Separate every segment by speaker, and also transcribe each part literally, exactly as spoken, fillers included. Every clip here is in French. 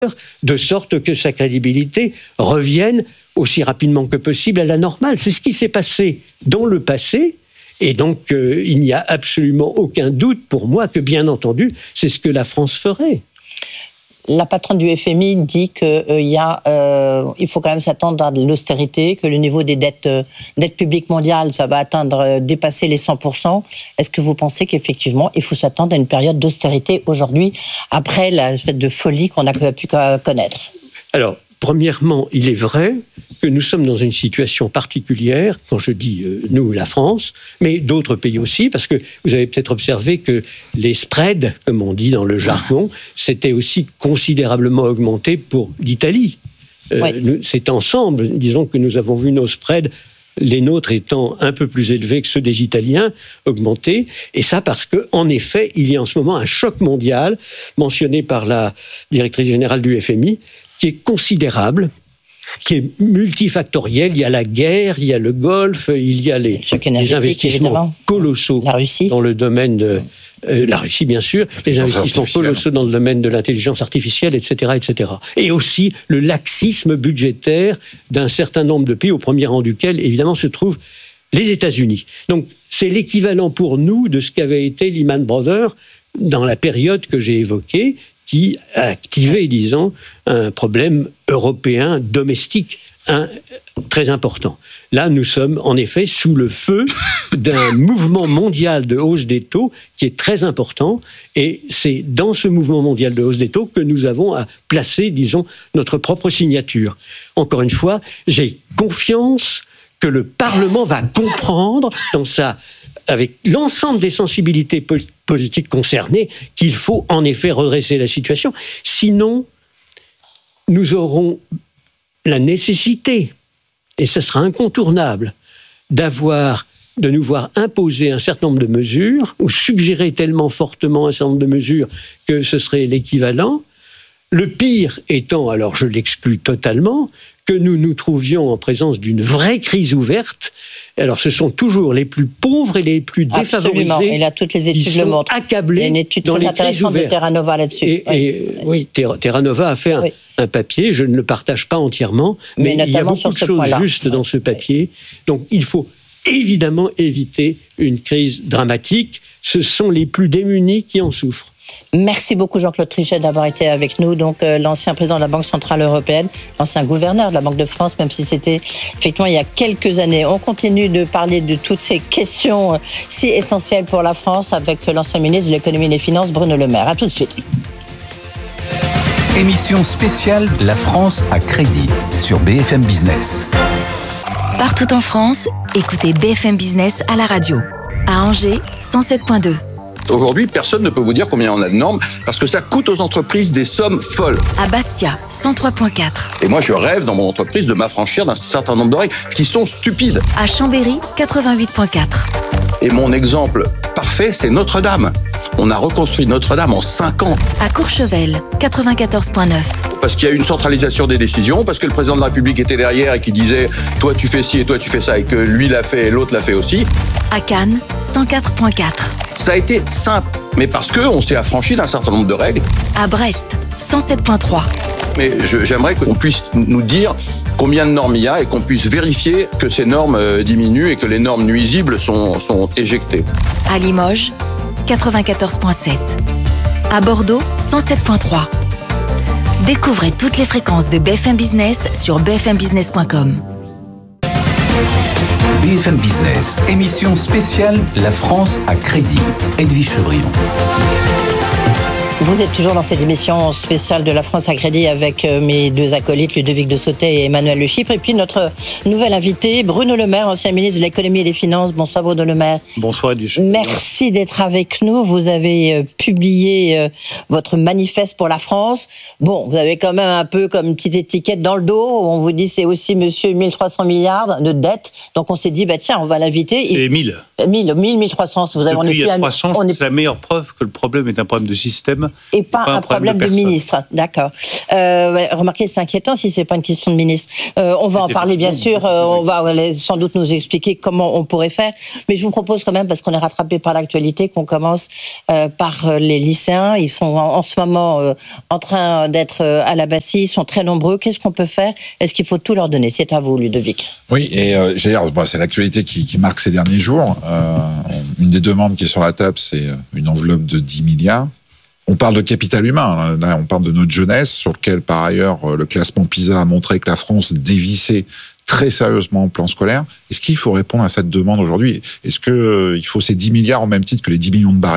Speaker 1: de sorte que sa crédibilité revienne aussi rapidement que possible à la normale. C'est ce qui s'est passé dans le passé. Et donc, euh, il n'y a absolument aucun doute pour moi que, bien entendu, c'est ce que la France ferait.
Speaker 2: La patronne du F M I dit qu'il euh, y a, euh, il faut quand même s'attendre à de l'austérité, que le niveau des dettes, euh, dettes publiques mondiales, ça va atteindre, euh, dépasser les cent pour cent. Est-ce que vous pensez qu'effectivement, il faut s'attendre à une période d'austérité aujourd'hui, après l'espèce de folie qu'on a pu connaître ?
Speaker 1: Alors, premièrement, il est vrai que nous sommes dans une situation particulière, quand je dis euh, nous, la France, mais d'autres pays aussi, parce que vous avez peut-être observé que les spreads, comme on dit dans le jargon, s'étaient aussi considérablement augmentés pour l'Italie. Euh, oui. nous, c'est ensemble, disons que nous avons vu nos spreads, les nôtres étant un peu plus élevés que ceux des Italiens, augmenter, et ça parce qu'en effet, il y a en ce moment un choc mondial, mentionné par la directrice générale du F M I, qui est considérable, qui est multifactoriel. Il y a la guerre, il y a le Golfe, il y a les, les investissements évidemment. colossaux
Speaker 2: la Russie.
Speaker 1: dans le domaine de euh, la Russie, bien sûr, les investissements colossaux dans le domaine de l'intelligence artificielle, et cetera, et cetera. Et aussi le laxisme budgétaire d'un certain nombre de pays, au premier rang duquel, évidemment, se trouvent les États-Unis. Donc, c'est l'équivalent pour nous de ce qu'avait été Lehman Brothers dans la période que j'ai évoquée, qui a activé, disons, un problème européen domestique un, très important. Là, nous sommes en effet sous le feu d'un mouvement mondial de hausse des taux qui est très important, et c'est dans ce mouvement mondial de hausse des taux que nous avons à placer, disons, notre propre signature. Encore une fois, j'ai confiance que le Parlement va comprendre dans sa... avec l'ensemble des sensibilités politiques concernées, qu'il faut en effet redresser la situation. Sinon, nous aurons la nécessité, et ce sera incontournable, d'avoir, de nous voir imposer un certain nombre de mesures, ou suggérer tellement fortement un certain nombre de mesures que ce serait l'équivalent. Le pire étant, alors je l'exclus totalement, que nous nous trouvions en présence d'une vraie crise ouverte. Alors, ce sont toujours les plus pauvres et les plus défavorisés.
Speaker 2: Absolument, et là, toutes les études le montrent.
Speaker 1: Accablés.
Speaker 2: Il y a une étude
Speaker 1: dans
Speaker 2: très
Speaker 1: les
Speaker 2: intéressante de Terra Nova là-dessus.
Speaker 1: Et, oui, et, oui Terra, Terra Nova a fait un, oui. un papier, je ne le partage pas entièrement, mais, mais il y a beaucoup de choses point-là. justes oui. dans ce papier. Donc, il faut évidemment éviter une crise dramatique. Ce sont les plus démunis qui en souffrent.
Speaker 2: Merci beaucoup Jean-Claude Trichet d'avoir été avec nous, donc euh, l'ancien président de la Banque Centrale Européenne, l'ancien gouverneur de la Banque de France, même si c'était effectivement il y a quelques années. On continue de parler de toutes ces questions euh, si essentielles pour la France avec l'ancien ministre de l'Économie et des Finances, Bruno Le Maire. À tout de suite.
Speaker 3: Émission spéciale La France à crédit sur B F M Business.
Speaker 4: Partout en France, écoutez B F M Business à la radio. À Angers, cent sept virgule deux.
Speaker 5: Aujourd'hui, personne ne peut vous dire combien on a de normes, parce que ça coûte aux entreprises des sommes folles.
Speaker 4: À Bastia, cent trois virgule quatre.
Speaker 5: Et moi, je rêve dans mon entreprise de m'affranchir d'un certain nombre de règles qui sont stupides.
Speaker 4: À Chambéry, quatre-vingt-huit virgule quatre.
Speaker 5: Et mon exemple parfait, c'est Notre-Dame. On a reconstruit Notre-Dame en cinq ans.
Speaker 4: À Courchevel, quatre-vingt-quatorze virgule neuf.
Speaker 5: Parce qu'il y a eu une centralisation des décisions, parce que le président de la République était derrière et qui disait « toi tu fais ci et toi tu fais ça » et que lui l'a fait et l'autre l'a fait aussi.
Speaker 4: À Cannes, cent quatre virgule quatre.
Speaker 5: Ça a été simple, mais parce qu'on s'est affranchi d'un certain nombre de règles.
Speaker 4: À Brest, cent sept virgule trois.
Speaker 5: Mais je, j'aimerais qu'on puisse nous dire combien de normes il y a et qu'on puisse vérifier que ces normes euh, diminuent et que les normes nuisibles sont, sont éjectées.
Speaker 4: À Limoges, quatre-vingt-quatorze virgule sept. À Bordeaux, cent sept virgule trois. Découvrez toutes les fréquences de B F M Business sur b f m business point com.
Speaker 3: B F M Business, émission spéciale La France à crédit. Edwige Chevrillon.
Speaker 2: Vous êtes toujours dans cette émission spéciale de la France à crédit avec mes deux acolytes, Ludovic de Sautet et Emmanuel Le Chypre. Et puis notre nouvel invité, Bruno Le Maire, ancien ministre de l'Économie et des Finances. Bonsoir Bruno Le Maire.
Speaker 6: Bonsoir Edwige.
Speaker 2: Merci d'être avec nous. Vous avez publié votre manifeste pour la France. Bon, vous avez quand même un peu comme une petite étiquette dans le dos. On vous dit c'est aussi monsieur mille trois cents milliards de dettes. Donc on s'est dit, bah tiens, on va l'inviter.
Speaker 6: C'est mille.
Speaker 2: mille, mille, mille trois cents. Vous avez,
Speaker 6: Depuis
Speaker 2: on est
Speaker 6: il y a trois cents,
Speaker 2: on est...
Speaker 6: c'est la meilleure preuve que le problème est un problème de système
Speaker 2: Et pas, pas un, un problème, problème de, de ministre. D'accord. Euh, ouais, remarquez, c'est inquiétant si c'est pas une question de ministre. Euh, on va c'est en parler bien sûr. Euh, on va ouais, sans doute nous expliquer comment on pourrait faire. Mais je vous propose quand même, parce qu'on est rattrapé par l'actualité, qu'on commence euh, par les lycéens. Ils sont en, en ce moment euh, en train d'être euh, à la Bastille. Ils sont très nombreux. Qu'est-ce qu'on peut faire ? Est-ce qu'il faut tout leur donner ? C'est à vous, Ludovic.
Speaker 6: Oui, et euh, j'ai dire, bon, c'est l'actualité qui, qui marque ces derniers jours. Euh, une des demandes qui est sur la table, c'est une enveloppe de dix milliards. On parle de capital humain, là, on parle de notre jeunesse, sur lequel, par ailleurs, le classement PISA a montré que la France dévissait très sérieusement au plan scolaire. Est-ce qu'il faut répondre à cette demande aujourd'hui ? Est-ce qu'il euh, faut ces dix milliards au même titre que les dix millions de barils ?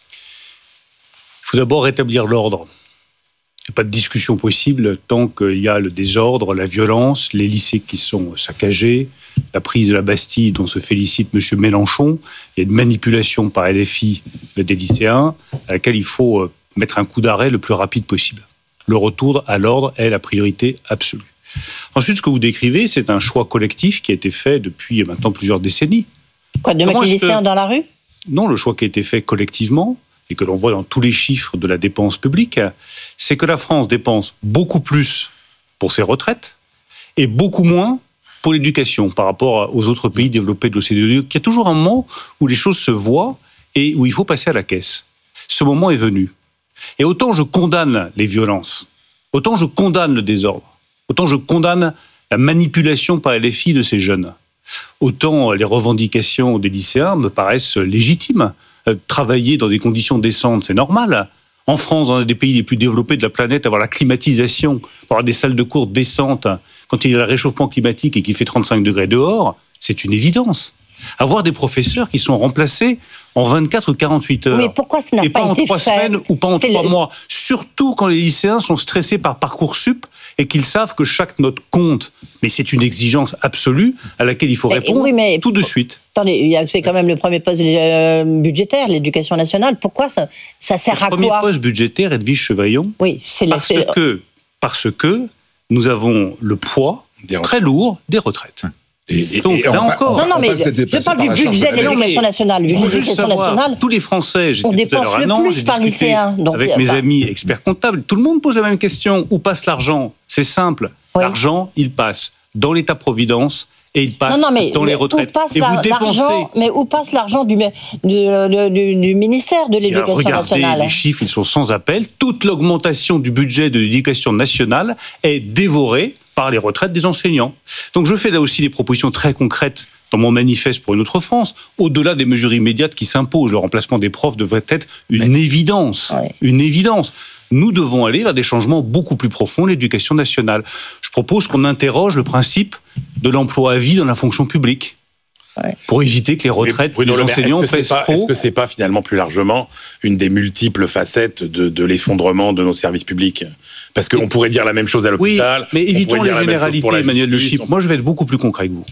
Speaker 7: Il faut d'abord rétablir l'ordre. Il n'y a pas de discussion possible tant qu'il y a le désordre, la violence, les lycées qui sont saccagés, la prise de la Bastille dont se félicite M. Mélenchon. Il y a une manipulation par L F I des lycéens à laquelle il faut mettre un coup d'arrêt le plus rapide possible. Le retour à l'ordre est la priorité absolue. Ensuite, ce que vous décrivez, c'est un choix collectif qui a été fait depuis maintenant plusieurs décennies.
Speaker 2: Quoi, de mettre les lycéens que... dans la rue ?
Speaker 7: Non, le choix qui a été fait collectivement, et que l'on voit dans tous les chiffres de la dépense publique, c'est que la France dépense beaucoup plus pour ses retraites et beaucoup moins pour l'éducation par rapport aux autres pays développés de l'O C D E. Il y a toujours un moment où les choses se voient et où il faut passer à la caisse. Ce moment est venu. Et autant je condamne les violences, autant je condamne le désordre, autant je condamne la manipulation par L F I de ces jeunes, autant les revendications des lycéens me paraissent légitimes. Travailler dans des conditions décentes, c'est normal. En France, dans un des pays les plus développés de la planète, avoir la climatisation, avoir des salles de cours décentes, quand il y a le réchauffement climatique et qu'il fait trente-cinq degrés dehors, c'est une évidence. Avoir des professeurs qui sont remplacés en vingt-quatre ou quarante-huit heures.
Speaker 2: Mais pourquoi ça n'a
Speaker 7: et
Speaker 2: pas,
Speaker 7: pas en
Speaker 2: été
Speaker 7: trois
Speaker 2: fait
Speaker 7: semaines ou pas en
Speaker 2: c'est
Speaker 7: trois
Speaker 2: le...
Speaker 7: mois. Surtout quand les lycéens sont stressés par Parcoursup et qu'ils savent que chaque note compte. Mais c'est une exigence absolue à laquelle il faut
Speaker 2: mais,
Speaker 7: répondre
Speaker 2: oui, mais...
Speaker 7: tout de suite.
Speaker 2: Attendez, c'est quand même le premier poste budgétaire, l'éducation nationale. Pourquoi ça, ça sert
Speaker 7: le
Speaker 2: à quoi ?
Speaker 7: Le premier poste budgétaire, Edwige Chevaillon,
Speaker 2: oui, c'est
Speaker 7: parce,
Speaker 2: la...
Speaker 7: que, parce que nous avons le poids très lourd des retraites.
Speaker 6: Et, et,
Speaker 7: Donc,
Speaker 6: et
Speaker 7: là
Speaker 6: on
Speaker 7: encore,
Speaker 2: non, non, mais je parle du budget de l'éducation nationale.
Speaker 7: Il faut juste savoir, tous les Français,
Speaker 2: on dépense le
Speaker 7: an,
Speaker 2: plus par lycéen.
Speaker 7: Donc, avec mes amis experts comptables, tout le monde pose la même question. Où passe l'argent ? C'est simple. Oui. L'argent, il passe dans l'État-providence et il passe non, non, mais dans les retraites.
Speaker 2: Où passe
Speaker 7: et vous dépensez...
Speaker 2: Mais où passe l'argent du, du, du, du ministère de l'Éducation
Speaker 7: regardez,
Speaker 2: nationale ?
Speaker 7: Les chiffres, ils sont sans appel. Toute l'augmentation du budget de l'Éducation nationale est dévorée par les retraites des enseignants. Donc je fais là aussi des propositions très concrètes dans mon manifeste pour une autre France, au-delà des mesures immédiates qui s'imposent. Le remplacement des profs devrait être une Mais... évidence. Ouais. Une évidence. Nous devons aller vers des changements beaucoup plus profonds de l'éducation nationale. Je propose qu'on interroge le principe de l'emploi à vie dans la fonction publique. Ouais. Pour éviter que les retraites des enseignants pèsent
Speaker 8: pas,
Speaker 7: trop.
Speaker 8: Est-ce que c'est pas finalement plus largement une des multiples facettes de, de l'effondrement de nos services publics ? Parce qu'on pourrait dire la même chose à l'hôpital.
Speaker 7: Oui, mais évitons les généralités, Emmanuel Le Chypre. Moi, je vais être beaucoup plus concret que vous.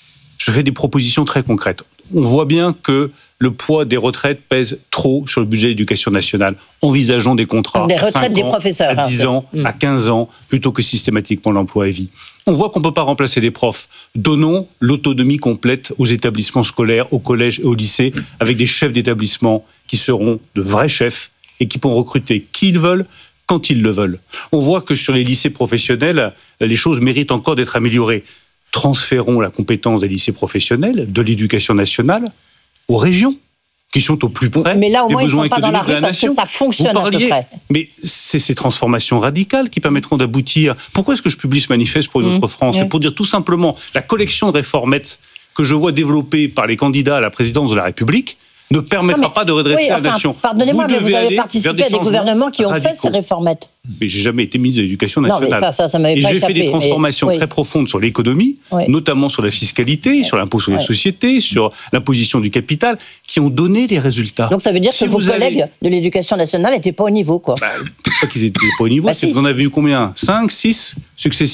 Speaker 7: Je fais des propositions très concrètes. On voit bien que le poids des retraites pèse trop sur le budget de l'éducation nationale. Envisageons des contrats
Speaker 2: des
Speaker 7: à cinq
Speaker 2: des
Speaker 7: ans,
Speaker 2: professeurs,
Speaker 7: à dix
Speaker 2: hein,
Speaker 7: ans, mmh. à quinze ans, plutôt que systématiquement l'emploi à vie. On voit qu'on ne peut pas remplacer les profs. Donnons l'autonomie complète aux établissements scolaires, aux collèges et aux lycées, avec des chefs d'établissement qui seront de vrais chefs et qui pourront recruter qui ils veulent, quand ils le veulent. On voit que sur les lycées professionnels, les choses méritent encore d'être améliorées. Transférons la compétence des lycées professionnels, de l'éducation nationale, aux régions, qui sont au plus près
Speaker 2: mais là, au
Speaker 7: des
Speaker 2: moins,
Speaker 7: besoins
Speaker 2: ils sont pas dans la
Speaker 7: économiques de
Speaker 2: rue
Speaker 7: la
Speaker 2: parce
Speaker 7: nation.
Speaker 2: Que ça fonctionne
Speaker 7: Vous parliez,
Speaker 2: à peu près.
Speaker 7: Mais c'est ces transformations radicales qui permettront d'aboutir. Pourquoi est-ce que je publie ce manifeste pour une autre mmh, France ? C'est oui. pour dire tout simplement la collection de réformettes que je vois développée par les candidats à la présidence de la République ne permettra non, mais, pas de redresser oui, enfin, la nation.
Speaker 2: Pardonnez-moi,
Speaker 7: vous
Speaker 2: mais vous avez participé à des gouvernements qui ont
Speaker 7: radicaux.
Speaker 2: fait ces réformettes.
Speaker 7: Mais j'ai jamais été ministre de l'Éducation nationale.
Speaker 2: Non, mais ça, ça, ça m'avait
Speaker 7: et
Speaker 2: pas
Speaker 7: j'ai
Speaker 2: échappé,
Speaker 7: fait des transformations
Speaker 2: mais...
Speaker 7: très
Speaker 2: oui.
Speaker 7: profondes sur l'économie, oui. notamment sur la fiscalité, oui. sur l'impôt sur les oui. sociétés, sur l'imposition du capital, qui ont donné des résultats.
Speaker 2: Donc ça veut dire
Speaker 7: si
Speaker 2: que vos
Speaker 7: allez...
Speaker 2: collègues de l'Éducation nationale n'étaient pas au niveau, quoi.
Speaker 7: Bah, pas qu'ils étaient pas au niveau,
Speaker 2: bah,
Speaker 7: c'est
Speaker 2: si.
Speaker 7: que vous en avez eu combien ? cinq, six successivement ?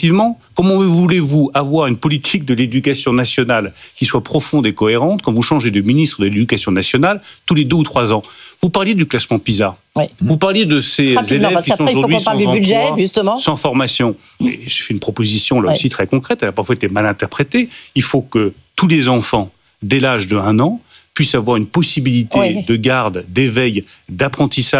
Speaker 7: Comment voulez-vous avoir une politique de l'Éducation nationale qui soit profonde et cohérente quand vous changez de ministre de l'Éducation nationale tous les deux ou trois ans ? Vous parliez du classement PISA. Oui. Vous parliez de ces
Speaker 2: Rapidement,
Speaker 7: élèves qui sont aujourd'hui sans emploi,
Speaker 2: budget, justement.
Speaker 7: sans formation. Et j'ai fait une proposition là oui. aussi très concrète, elle a parfois été mal interprétée. Il faut que tous les enfants, dès l'âge de un an, puissent avoir une possibilité oui. de garde, d'éveil, d'apprentissage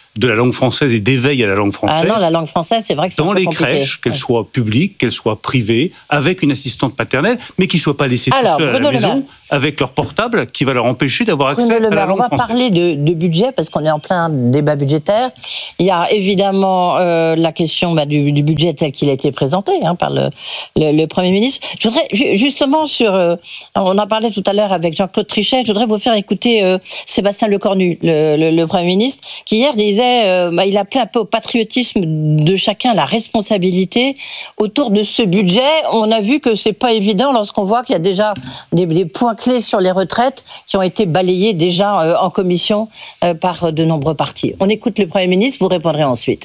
Speaker 7: de la langue française et d'éveil à la langue française.
Speaker 2: Ah non, la langue française, c'est vrai que c'est
Speaker 7: dans
Speaker 2: un peu
Speaker 7: les
Speaker 2: compliqué.
Speaker 7: crèches, qu'elles
Speaker 2: Ouais.
Speaker 7: soient publiques, qu'elles soient privées, avec une assistante maternelle, mais qui ne soient pas laissées
Speaker 2: Alors,
Speaker 7: tout seules à
Speaker 2: Bruno
Speaker 7: la
Speaker 2: Le Maire.
Speaker 7: maison, avec leur portable, qui va leur empêcher d'avoir accès
Speaker 2: Bruno Le
Speaker 7: à la
Speaker 2: Maire, on
Speaker 7: langue
Speaker 2: va
Speaker 7: française.
Speaker 2: parler de, de budget parce qu'on est en plein débat budgétaire. Il y a évidemment euh, la question bah, du, du budget tel qu'il a été présenté hein, par le, le, le Premier ministre. Je voudrais ju- justement sur, euh, on en parlait tout à l'heure avec Jean-Claude Trichet, je voudrais vous faire écouter euh, Sébastien Lecornu, le, le, le Premier ministre, qui hier disait, euh, bah, il appelait un peu au patriotisme de chacun, la responsabilité autour de ce budget. On a vu que c'est pas évident lorsqu'on voit qu'il y a déjà des, des points clés sur les retraites qui ont été balayés déjà euh, en commission euh, par de nombreux partis. On écoute le Premier ministre, vous répondrez ensuite.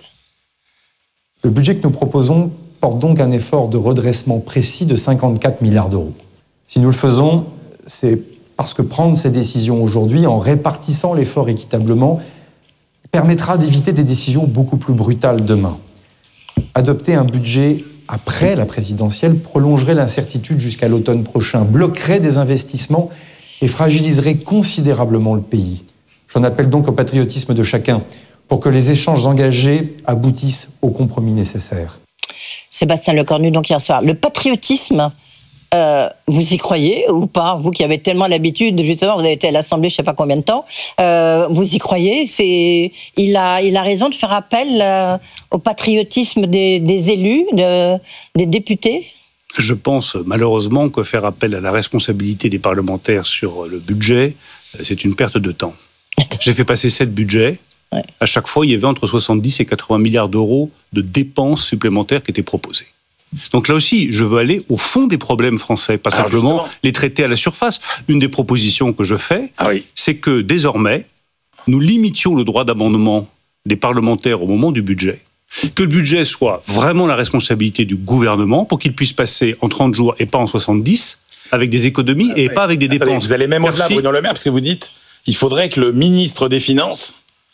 Speaker 9: Le budget que nous proposons porte donc un effort de redressement précis de cinquante-quatre milliards d'euros. Si nous le faisons, c'est parce que prendre ces décisions aujourd'hui en répartissant l'effort équitablement permettra d'éviter des décisions beaucoup plus brutales demain. Adopter un budget après la présidentielle prolongerait l'incertitude jusqu'à l'automne prochain, bloquerait des investissements et fragiliserait considérablement le pays. J'en appelle donc au patriotisme de chacun pour que les échanges engagés aboutissent aux compromis nécessaires.
Speaker 2: Sébastien Lecornu, donc hier soir. Le patriotisme, euh, vous y croyez ou pas? Vous qui avez tellement l'habitude, justement, vous avez été à l'Assemblée je ne sais pas combien de temps, euh, vous y croyez? C'est, il, a, il a raison de faire appel euh, au patriotisme des, des élus, de, des députés?
Speaker 7: Je pense malheureusement que faire appel à la responsabilité des parlementaires sur le budget, c'est une perte de temps. J'ai fait passer sept budgets.
Speaker 2: Ouais.
Speaker 7: À chaque fois, il y avait entre soixante-dix et quatre-vingts milliards d'euros de dépenses supplémentaires qui étaient proposées. Donc là aussi, je veux aller au fond des problèmes français, pas
Speaker 8: Alors
Speaker 7: simplement
Speaker 8: justement.
Speaker 7: les traiter à la surface. Une des propositions que je fais,
Speaker 8: Ah oui.
Speaker 7: c'est que désormais, nous limitions le droit d'amendement des parlementaires au moment du budget. Que le budget soit vraiment la responsabilité du gouvernement pour qu'il puisse passer en trente jours et pas en soixante-dix, avec des économies et pas avec des
Speaker 8: Attendez,
Speaker 7: dépenses.
Speaker 8: vous allez même au-delà,
Speaker 7: Merci.
Speaker 8: Bruno Le Maire, parce que vous dites il faudrait que le ministre des Finances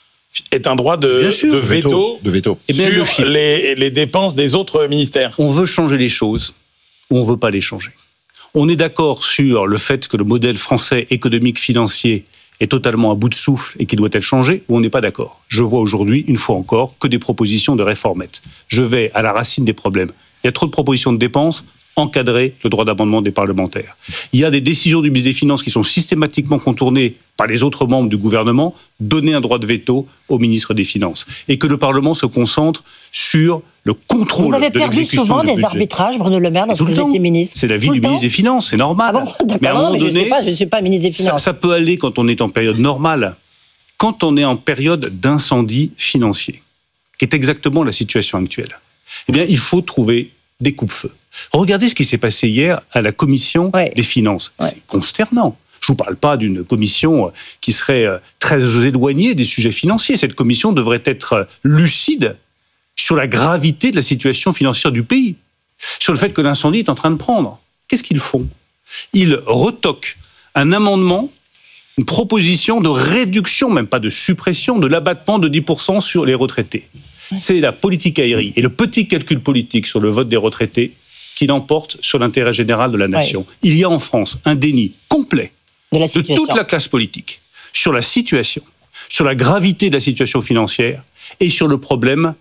Speaker 8: ait un droit de,
Speaker 7: Bien sûr.
Speaker 8: de veto,
Speaker 6: De veto.
Speaker 7: Eh bien, le
Speaker 8: sur
Speaker 7: chiffre.
Speaker 8: les, les dépenses des autres ministères.
Speaker 7: On veut changer les choses ou on ne veut pas les changer. On est d'accord sur le fait que le modèle français économique financier est totalement à bout de souffle et qu'il doit être changé, ou on n'est pas d'accord. Je vois aujourd'hui, une fois encore, que des propositions de réformettes. Je vais à la racine des problèmes. Il y a trop de propositions de dépenses, encadrer le droit d'amendement des parlementaires. Il y a des décisions du ministre des Finances qui sont systématiquement contournées par les autres membres du gouvernement, donner un droit de veto au ministre des Finances. Et que le Parlement se concentre sur le contrôle
Speaker 2: Vous avez
Speaker 7: de
Speaker 2: perdu
Speaker 7: l'exécution
Speaker 2: souvent
Speaker 7: du
Speaker 2: des
Speaker 7: budget.
Speaker 2: arbitrages, Bruno Le Maire,
Speaker 7: Et tout
Speaker 2: lorsque
Speaker 7: le
Speaker 2: vous
Speaker 7: temps.
Speaker 2: étiez ministre.
Speaker 7: C'est la vie
Speaker 2: Tout
Speaker 7: du
Speaker 2: le temps.
Speaker 7: ministre des Finances, c'est normal.
Speaker 2: Ah bon, d'accord,
Speaker 7: mais à un
Speaker 2: non,
Speaker 7: moment
Speaker 2: mais je ne
Speaker 7: donné,
Speaker 2: sais pas, je ne suis pas ministre des
Speaker 7: ça,
Speaker 2: Finances.
Speaker 7: ça peut aller quand on est en période normale. Quand on est en période d'incendie financier, qui est exactement la situation actuelle, eh bien, il faut trouver des coupe-feux. Regardez ce qui s'est passé hier à la commission
Speaker 2: Ouais.
Speaker 7: des finances.
Speaker 2: Ouais.
Speaker 7: C'est consternant. Je ne vous parle pas d'une commission qui serait très éloignée des sujets financiers. Cette commission devrait être lucide sur la gravité de la situation financière du pays, sur le fait que l'incendie est en train de prendre. Qu'est-ce qu'ils font? Ils retoquent un amendement, une proposition de réduction, même pas de suppression, de l'abattement de dix pour cent sur les retraités. C'est la politique aérie et le petit calcul politique sur le vote des retraités qui l'emporte sur l'intérêt général de la nation.
Speaker 2: Ouais.
Speaker 7: Il y a en France un déni complet
Speaker 2: De la
Speaker 7: de
Speaker 2: situation.
Speaker 7: toute la classe politique sur la situation, sur la gravité de la situation financière et sur le problème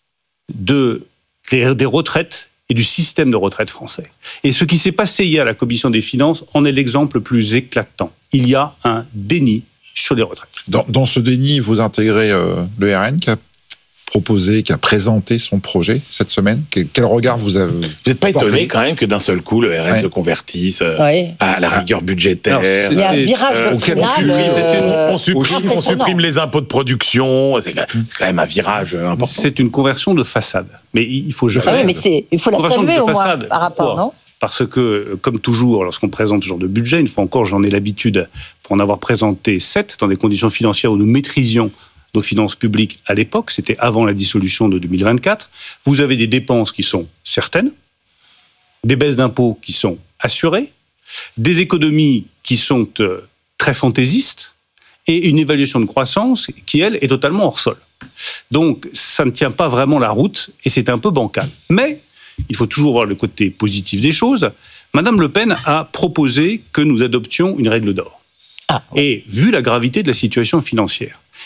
Speaker 7: de, des, des retraites et du système de retraite français. Et ce qui s'est passé hier à la Commission des finances en est l'exemple le plus éclatant. Il y a un déni sur les retraites.
Speaker 6: Dans, dans ce déni, vous intégrez euh, le R N qui a proposé, qui a présenté son projet cette semaine. Quel, quel regard vous avez...
Speaker 8: Vous n'êtes pas
Speaker 6: porté
Speaker 8: étonné quand même que d'un seul coup, le R N
Speaker 6: Ouais.
Speaker 8: se convertisse euh,
Speaker 2: Ouais.
Speaker 8: à la rigueur budgétaire?
Speaker 7: Alors,
Speaker 2: Il y a un
Speaker 7: Et,
Speaker 2: virage
Speaker 8: euh,
Speaker 6: auquel
Speaker 8: on
Speaker 2: final,
Speaker 8: supprime,
Speaker 2: euh,
Speaker 8: on supprime, on
Speaker 2: impressionnant.
Speaker 8: supprime les impôts de production. C'est quand c'est quand même un virage important.
Speaker 7: C'est une conversion de façade. Mais il faut... Je
Speaker 2: Ah oui, mais c'est, il faut la
Speaker 7: Conversion de
Speaker 2: saluer au moins
Speaker 7: façade.
Speaker 2: par rapport,
Speaker 7: Pourquoi?
Speaker 2: non?
Speaker 7: Parce que, comme toujours, lorsqu'on présente ce genre de budget, une fois encore, j'en ai l'habitude, pour en avoir présenté sept, dans des conditions financières où nous maîtrisions nos finances publiques à l'époque, c'était avant la dissolution de deux mille vingt-quatre, vous avez des dépenses qui sont certaines, des baisses d'impôts qui sont assurées, des économies qui sont euh, très fantaisistes, et une évaluation de croissance qui, elle, est totalement hors sol. Donc, ça ne tient pas vraiment la route, et c'est un peu bancal. Mais il faut toujours voir le côté positif des choses. Madame Le Pen a proposé que nous adoptions une règle d'or.
Speaker 2: Ah,
Speaker 7: Et vu la gravité de la situation financière,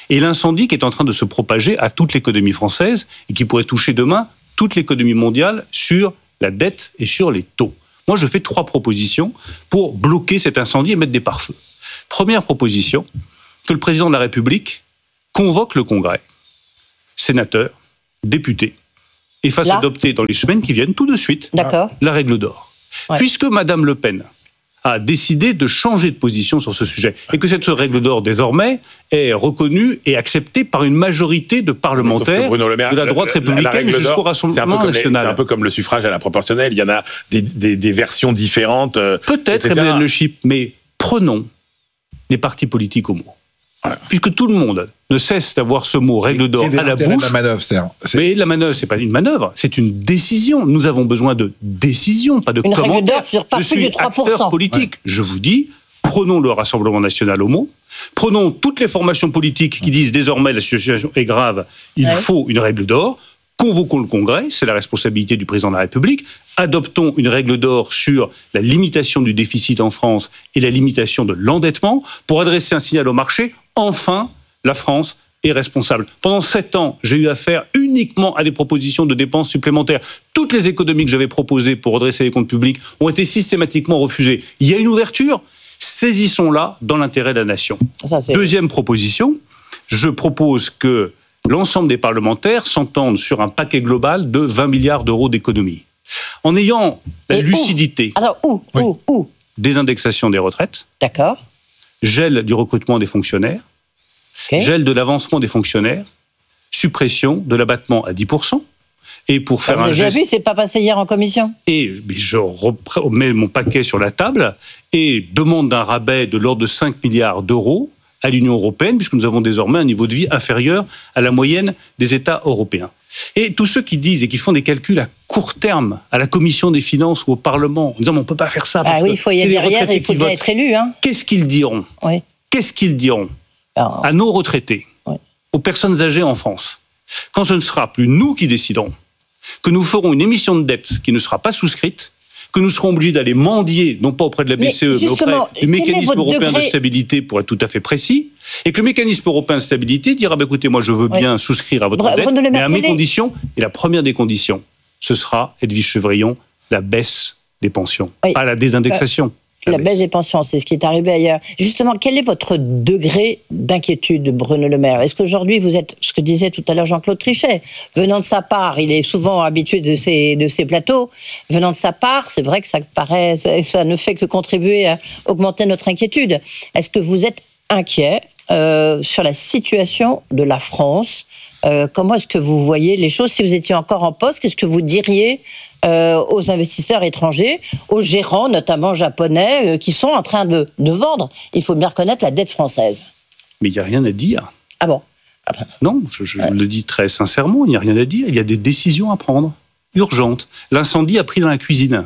Speaker 7: Et l'incendie qui est en train de se propager à toute l'économie française et qui pourrait toucher demain toute l'économie mondiale sur la dette et sur les taux. Moi, je fais trois propositions pour bloquer cet incendie et mettre des pare-feux. Première proposition, que le président de la République convoque le Congrès, sénateurs, députés, et fasse
Speaker 2: Là
Speaker 7: adopter dans les semaines qui viennent tout de suite
Speaker 2: D'accord.
Speaker 7: la règle d'or. Ouais. Puisque Madame Le Pen a décidé de changer de position sur ce sujet et que cette règle d'or, désormais, est reconnue et acceptée par une majorité de parlementaires Maire, de la droite la, républicaine la jusqu'au Rassemblement national.
Speaker 8: C'est un peu comme le suffrage à la proportionnelle. Il y en a des, des, des versions différentes. Euh,
Speaker 7: Peut-être, Emmanuel Le Chip, mais prenons les partis politiques au mot. Voilà. Puisque tout le monde ne cesse d'avoir ce mot règle d'or à la bouche.
Speaker 6: La manœuvre, c'est, c'est...
Speaker 7: Mais la manœuvre, c'est pas une manœuvre, c'est une décision. Nous avons besoin de décision, pas de
Speaker 2: une
Speaker 7: commentaires.
Speaker 2: Règle d'or sur pas
Speaker 7: Je
Speaker 2: plus
Speaker 7: suis
Speaker 2: de trois pour cent.
Speaker 7: Acteur politique. Ouais. Je vous dis, prenons le Rassemblement national au mot. Prenons toutes les formations politiques qui disent désormais la situation est grave, il ouais. faut une règle d'or. Convoquons le Congrès, c'est la responsabilité du président de la République. Adoptons une règle d'or sur la limitation du déficit en France et la limitation de l'endettement pour adresser un signal au marché. Enfin, la France est responsable. Pendant sept ans, j'ai eu affaire uniquement à des propositions de dépenses supplémentaires. Toutes les économies que j'avais proposées pour redresser les comptes publics ont été systématiquement refusées. Il y a une ouverture, saisissons-la dans l'intérêt de la nation. Ça, Deuxième proposition, je propose que l'ensemble des parlementaires s'entendent sur un paquet global de vingt milliards d'euros d'économies. En ayant la
Speaker 2: Et
Speaker 7: lucidité...
Speaker 2: Où Alors, où oui. Où Où
Speaker 7: Désindexation des retraites.
Speaker 2: D'accord.
Speaker 7: Gel du recrutement des fonctionnaires. Okay. Gel de l'avancement des fonctionnaires. Suppression de l'abattement à dix pour cent. Et pour faire
Speaker 2: ah, vous
Speaker 7: un
Speaker 2: avez
Speaker 7: geste...
Speaker 2: vu, c'est pas passé hier en commission.
Speaker 7: Et je remets mon paquet sur la table et demande d'un rabais de l'ordre de cinq milliards d'euros à l'Union européenne, puisque nous avons désormais un niveau de vie inférieur à la moyenne des États européens. Et tous ceux qui disent et qui font des calculs à court terme, à la Commission des finances ou au Parlement, en disant on ne peut pas faire ça.
Speaker 2: Ah oui, il faut y aller derrière et il faut bien être élu. Hein.
Speaker 7: Qu'est-ce qu'ils diront oui. Qu'est-ce qu'ils diront Alors, à nos retraités, oui. aux personnes âgées en France, quand ce ne sera plus nous qui déciderons, que nous ferons une émission de dette qui ne sera pas souscrite, que nous serons obligés d'aller mendier, non pas auprès de la B C E, mais, mais auprès du mécanisme européen degré... de stabilité, pour être tout à fait précis, et que le mécanisme européen de stabilité dira, bah, écoutez, moi je veux bien oui. souscrire à votre Bra- dette, mais à mes conditions, et la première des conditions, ce sera, Edwige Chevrillon, la baisse des pensions, oui. pas la désindexation. Ça...
Speaker 2: La baisse des pensions, c'est ce qui est arrivé ailleurs. Justement, quel est votre degré d'inquiétude, Bruno Le Maire ? Est-ce qu'aujourd'hui, vous êtes, ce que disait tout à l'heure Jean-Claude Trichet, venant de sa part, il est souvent habitué de ces, de ces plateaux, venant de sa part, c'est vrai que ça, paraît, ça, ça ne fait que contribuer à augmenter notre inquiétude. Est-ce que vous êtes inquiet euh, sur la situation de la France ? euh, Comment est-ce que vous voyez les choses ? Si vous étiez encore en poste, qu'est-ce que vous diriez Euh, aux investisseurs étrangers, aux gérants, notamment japonais, euh, qui sont en train de, de vendre, il faut bien reconnaître, la dette française.
Speaker 7: Mais il n'y a rien à dire.
Speaker 2: Ah bon ?
Speaker 7: Après. Non, je, je ouais. le dis très sincèrement, il n'y a rien à dire. Il y a des décisions à prendre, urgentes. L'incendie a pris dans la cuisine.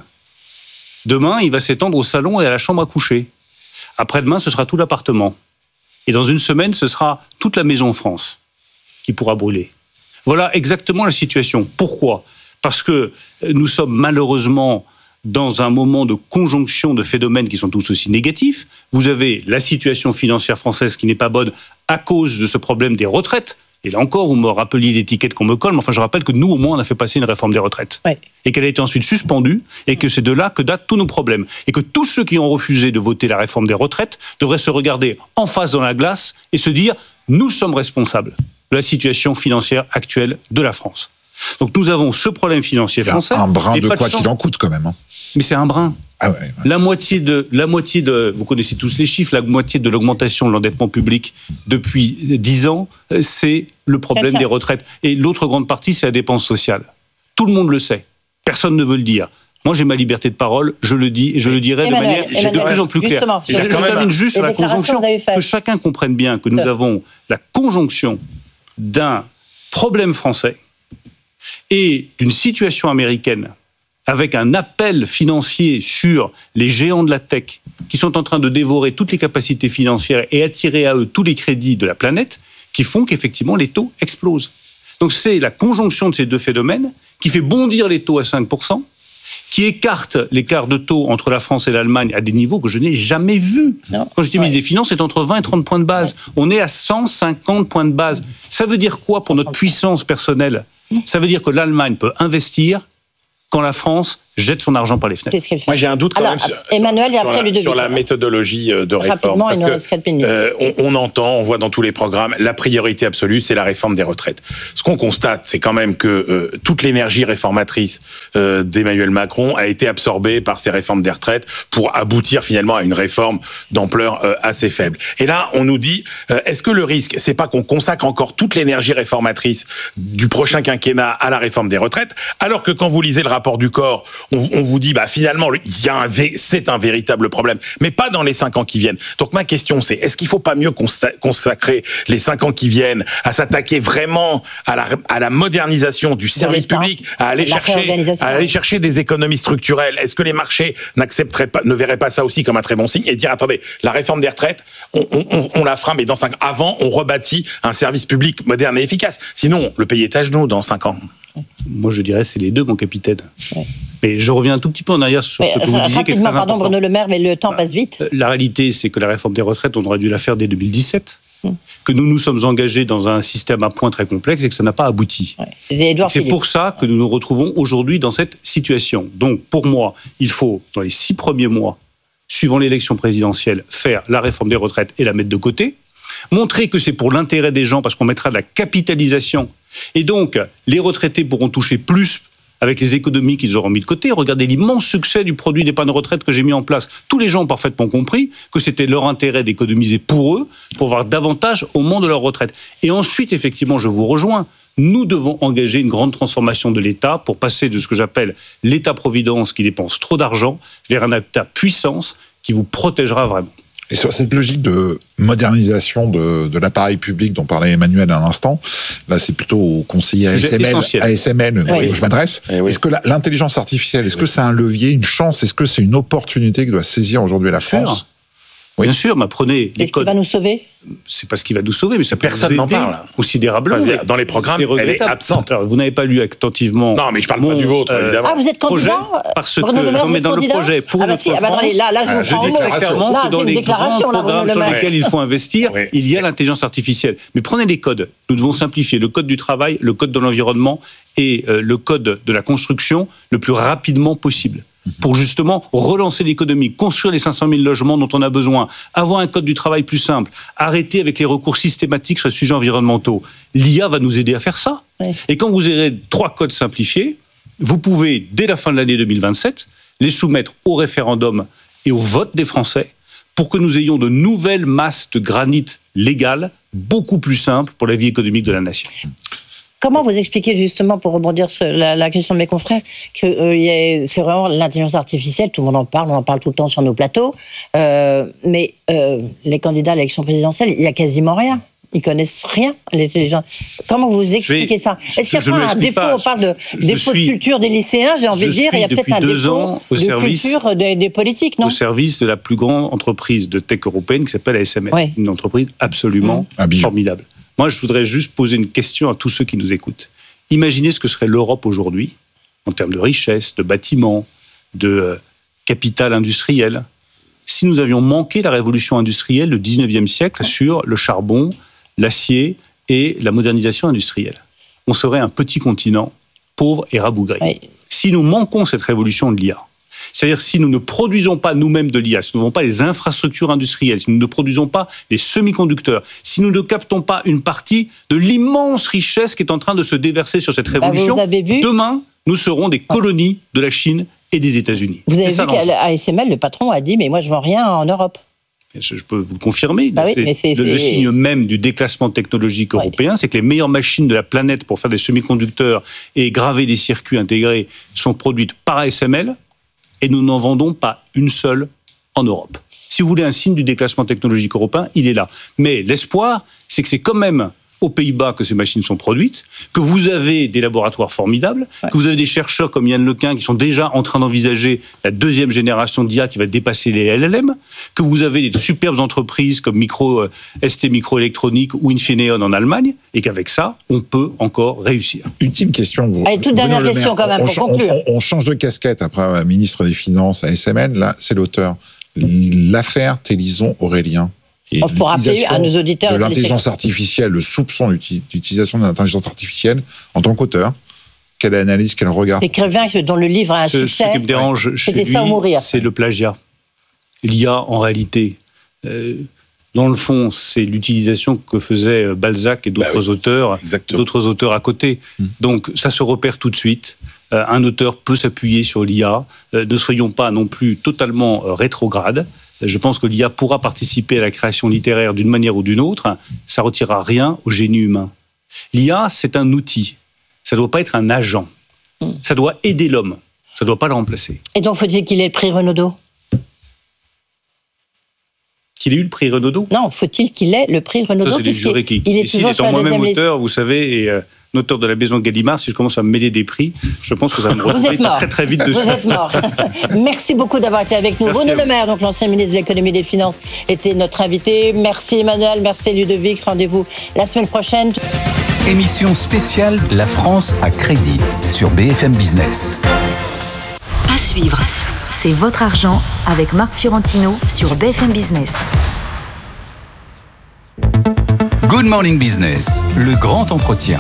Speaker 7: Demain, il va s'étendre au salon et à la chambre à coucher. Après-demain, ce sera tout l'appartement. Et dans une semaine, ce sera toute la maison France qui pourra brûler. Voilà exactement la situation. Pourquoi ? Parce que nous sommes malheureusement dans un moment de conjonction de phénomènes qui sont tous aussi négatifs. Vous avez la situation financière française qui n'est pas bonne à cause de ce problème des retraites. Et là encore, vous me rappeliez l'étiquette qu'on me colle, mais enfin je rappelle que nous, au moins, on a fait passer une réforme des retraites. Oui. Et qu'elle a été ensuite suspendue, et que c'est de là que datent tous nos problèmes. Et que tous ceux qui ont refusé de voter la réforme des retraites devraient se regarder en face dans la glace et se dire « nous sommes responsables de la situation financière actuelle de la France ». Donc nous avons ce problème financier français.
Speaker 6: Un brin de quoi qu'il en coûte quand même. Hein.
Speaker 7: Mais c'est un brin.
Speaker 6: Ah ouais, ouais.
Speaker 7: La moitié de, la moitié de, vous connaissez tous les chiffres, la moitié de l'augmentation de l'endettement public depuis dix ans, c'est le problème des retraites. Et l'autre grande partie, c'est la dépense sociale. Tout le monde le sait. Personne ne veut le dire. Moi, j'ai ma liberté de parole, je le dis et je le dirai Emmanuel, de manière Emmanuel, de plus en plus claire. Je, je termine juste sur la conjonction, que chacun comprenne bien que nous ouais. avons la conjonction d'un problème français et d'une situation américaine avec un appel financier sur les géants de la tech qui sont en train de dévorer toutes les capacités financières et attirer à eux tous les crédits de la planète, qui font qu'effectivement les taux explosent. Donc c'est la conjonction de ces deux phénomènes qui fait bondir les taux à cinq pour cent qui écarte l'écart de taux entre la France et l'Allemagne à des niveaux que je n'ai jamais vus. Non. Quand j'étais ministre ouais. des Finances, c'est entre vingt et trente points de base. Ouais. On est à cent cinquante points de base. Ça veut dire quoi pour notre puissance personnelle ? Ça veut dire que l'Allemagne peut investir quand la France jette son argent par les fenêtres.
Speaker 2: C'est ce qu'elle fait.
Speaker 8: Moi, j'ai un doute quand
Speaker 2: Alors,
Speaker 8: même sur,
Speaker 2: Emmanuel, et après,
Speaker 8: sur, la, sur la méthodologie de réforme.
Speaker 2: Rapidement,
Speaker 8: parce que, euh, on, on entend, on voit dans tous les programmes, la priorité absolue, c'est la réforme des retraites. Ce qu'on constate, c'est quand même que euh, toute l'énergie réformatrice euh, d'Emmanuel Macron a été absorbée par ces réformes des retraites pour aboutir finalement à une réforme d'ampleur euh, assez faible. Et là, on nous dit, euh, est-ce que le risque, c'est pas qu'on consacre encore toute l'énergie réformatrice du prochain quinquennat à la réforme des retraites, alors que quand vous lisez le rapport du corps, on, on vous dit, bah finalement, il y a un, c'est un véritable problème, mais pas dans les cinq ans qui viennent. Donc ma question, c'est, est-ce qu'il faut pas mieux consacrer les cinq ans qui viennent à s'attaquer vraiment à la, à la modernisation du service public, à aller chercher, à aller chercher des économies structurelles? Est-ce que les marchés n'accepteraient pas, ne verraient pas ça aussi comme un très bon signe et dire, attendez, la réforme des retraites, on, on, on la fera, mais dans cinq ans. Avant, on rebâtit un service public moderne et efficace. Sinon, le pays est à genoux dans cinq ans.
Speaker 7: Moi, je dirais c'est les deux, mon capitaine. Ouais. Mais je reviens un tout petit peu en arrière sur mais, ce que vous disiez.
Speaker 2: Rapidement, pardon, Bruno Le Maire, mais le temps passe vite.
Speaker 7: La réalité, c'est que la réforme des retraites, on aurait dû la faire dès deux mille dix-sept. Hum. Que nous nous sommes engagés dans un système à points très complexe et que ça n'a pas abouti. Ouais. C'est Philippe. Pour ça que nous nous retrouvons aujourd'hui dans cette situation. Donc, pour moi, il faut, dans les six premiers mois, suivant l'élection présidentielle, faire la réforme des retraites et la mettre de côté. Montrer que c'est pour l'intérêt des gens, parce qu'on mettra de la capitalisation. Et donc, les retraités pourront toucher plus avec les économies qu'ils auront mis de côté. Regardez l'immense succès du produit d'épargne retraite que j'ai mis en place. Tous les gens ont parfaitement compris que c'était leur intérêt d'économiser pour eux, pour avoir davantage au moment de leur retraite. Et ensuite, effectivement, je vous rejoins, nous devons engager une grande transformation de l'État pour passer de ce que j'appelle l'État-providence qui dépense trop d'argent vers un État-puissance qui vous protégera vraiment.
Speaker 6: Et sur cette logique de modernisation de, de l'appareil public dont parlait Emmanuel à l'instant, là c'est plutôt au conseiller A S M L, A S M L oui. où je m'adresse. Oui. Est-ce que la, l'intelligence artificielle, est-ce oui. que c'est un levier, une chance, est-ce que c'est une opportunité que doit saisir aujourd'hui la
Speaker 7: Bien
Speaker 6: France
Speaker 7: sûr. Oui. Bien sûr, mais prenez les
Speaker 2: Est-ce
Speaker 7: codes.
Speaker 2: qu'il va nous sauver ?
Speaker 7: C'est pas ce qui va nous sauver, mais ça peut
Speaker 8: Personne
Speaker 7: nous
Speaker 8: n'en
Speaker 7: aider
Speaker 8: parle.
Speaker 7: Considérablement.
Speaker 8: Enfin, dans les programmes, elle est absente.
Speaker 7: Alors, vous n'avez pas lu attentivement.
Speaker 8: Non, mais je parle
Speaker 7: mon,
Speaker 8: pas du vôtre,
Speaker 7: euh,
Speaker 8: évidemment.
Speaker 2: Ah, vous êtes candidat
Speaker 7: Parce
Speaker 2: Bruno
Speaker 7: que,
Speaker 2: Le Maire,
Speaker 7: non, mais dans
Speaker 2: candidat
Speaker 7: le projet pour
Speaker 2: ah bah
Speaker 7: notre
Speaker 2: si, ah bah
Speaker 7: France,
Speaker 2: attendez, là, là, je
Speaker 6: ah,
Speaker 2: vous
Speaker 6: je
Speaker 2: prends
Speaker 6: dis
Speaker 2: en mot.
Speaker 7: clairement
Speaker 2: Là,
Speaker 7: que dans
Speaker 2: c'est
Speaker 7: les
Speaker 2: une déclaration,
Speaker 7: grands
Speaker 2: là, Bruno
Speaker 7: programmes
Speaker 2: Le
Speaker 7: sur
Speaker 2: Maire.
Speaker 7: lesquels il faut investir,
Speaker 8: oui.
Speaker 7: il y a l'intelligence artificielle. Mais prenez les codes. Nous devons simplifier le code du travail, le code de l'environnement et euh, le code de la construction le plus rapidement possible. Pour justement relancer l'économie, construire les cinq cent mille logements dont on a besoin, avoir un code du travail plus simple, arrêter avec les recours systématiques sur les sujets environnementaux. L'I A va nous aider à faire ça. Oui. Et quand vous aurez trois codes simplifiés, vous pouvez, dès la fin de l'année deux mille vingt-sept, les soumettre au référendum et au vote des Français pour que nous ayons de nouvelles masses de granit légales beaucoup plus simples pour la vie économique de la nation.
Speaker 2: Comment vous expliquez justement, pour rebondir sur la, la question de mes confrères, que euh, y a, c'est vraiment l'intelligence artificielle, tout le monde en parle, on en parle tout le temps sur nos plateaux, euh, mais euh, les candidats à l'élection présidentielle, il n'y a quasiment rien. Ils connaissent rien, l'intelligence. Comment vous expliquez vais, ça ? Est-ce qu'il y a pas un défaut, pas. on parle de je, défaut je suis, de culture des lycéens, j'ai envie de dire, il y a peut-être un défaut de service, culture des, des politiques, non ?
Speaker 7: Au service de la plus grande entreprise de tech européenne qui s'appelle A S M L, oui. Une entreprise absolument mmh. formidable. Moi, je voudrais juste poser une question à tous ceux qui nous écoutent. Imaginez ce que serait l'Europe aujourd'hui, en termes de richesse, de bâtiments, de euh, capital industriel, si nous avions manqué la révolution industrielle du dix-neuvième siècle sur le charbon, l'acier et la modernisation industrielle. On serait un petit continent, pauvre et rabougri. Oui. Si nous manquons cette révolution de l'I A, c'est-à-dire si nous ne produisons pas nous-mêmes de l'I A, si nous n'avons pas les infrastructures industrielles, si nous ne produisons pas les semi-conducteurs, si nous ne captons pas une partie de l'immense richesse qui est en train de se déverser sur cette révolution, bah demain, nous serons des colonies de la Chine et des États-Unis.
Speaker 2: Vous avez vu qu'à A S M L, le patron a dit « mais moi je ne vends rien en Europe ».
Speaker 7: Je peux vous le confirmer.
Speaker 2: Bah oui,
Speaker 7: c'est,
Speaker 2: c'est,
Speaker 7: le,
Speaker 2: c'est...
Speaker 7: le signe même du déclassement technologique ouais. européen, c'est que les meilleures machines de la planète pour faire des semi-conducteurs et graver des circuits intégrés sont produites par A S M L et nous n'en vendons pas une seule en Europe. Si vous voulez un signe du déclassement technologique européen, il est là. Mais l'espoir, c'est que c'est quand même aux Pays-Bas que ces machines sont produites, que vous avez des laboratoires formidables, ouais. que vous avez des chercheurs comme Yann Lequin qui sont déjà en train d'envisager la deuxième génération d'I A qui va dépasser les L L M, que vous avez des superbes entreprises comme Micro, euh, S T Microélectronique ou Infineon en Allemagne, et qu'avec ça, on peut encore réussir.
Speaker 6: Ultime question. Vous,
Speaker 2: Allez, toute dernière question quand même,
Speaker 6: on,
Speaker 2: pour conclure.
Speaker 6: On, on change de casquette après ministre des Finances à S M N, là, c'est l'auteur. L'affaire Télison-Aurélien.
Speaker 2: Il faut rappeler à nos auditeurs
Speaker 6: de l'intelligence artificielle, le soupçon d'utilisation de l'intelligence artificielle en tant qu'auteur. Quelle analyse, quel regard?
Speaker 2: L'écrivain dont le livre a un
Speaker 7: ce,
Speaker 2: succès.
Speaker 7: Ce qui me dérange chez lui, c'est le plagiat. L'I A, en réalité, euh, dans le fond, c'est l'utilisation que faisaient Balzac et d'autres bah oui, auteurs, d'autres auteurs à côté. Hum. Donc, ça se repère tout de suite. Euh, un auteur peut s'appuyer sur l'I A. Euh, ne soyons pas non plus totalement euh, rétrogrades. Je pense que l'I A pourra participer à la création littéraire d'une manière ou d'une autre. Ça ne retirera rien au génie humain. L'I A, c'est un outil. Ça ne doit pas être un agent. Mmh. Ça doit aider l'homme. Ça ne doit pas le remplacer.
Speaker 2: Et donc, faut-il qu'il ait le prix Renaudot ?
Speaker 7: Qu'il ait eu le prix Renaudot ?
Speaker 2: Non, faut-il qu'il ait le prix Renaudot ?
Speaker 7: Ça, c'est des jurés qui...
Speaker 2: Il est toujours sur la deuxième liste.
Speaker 7: Moi-même auteur, vous savez, et... Euh, auteur de la Maison Gallimard, si je commence à me mêler des prix, je pense que ça va me retrouver très très vite dessus.
Speaker 2: Vous êtes mort. Merci beaucoup d'avoir été avec nous. Bruno Le Maire, donc l'ancien ministre de l'économie et des finances, était notre invité. Merci Emmanuel, merci Ludovic. Rendez-vous la semaine prochaine.
Speaker 3: Émission spéciale La France à crédit sur B F M Business.
Speaker 4: À suivre, c'est votre argent avec Marc Fiorentino sur B F M Business.
Speaker 3: Good Morning Business, le grand entretien.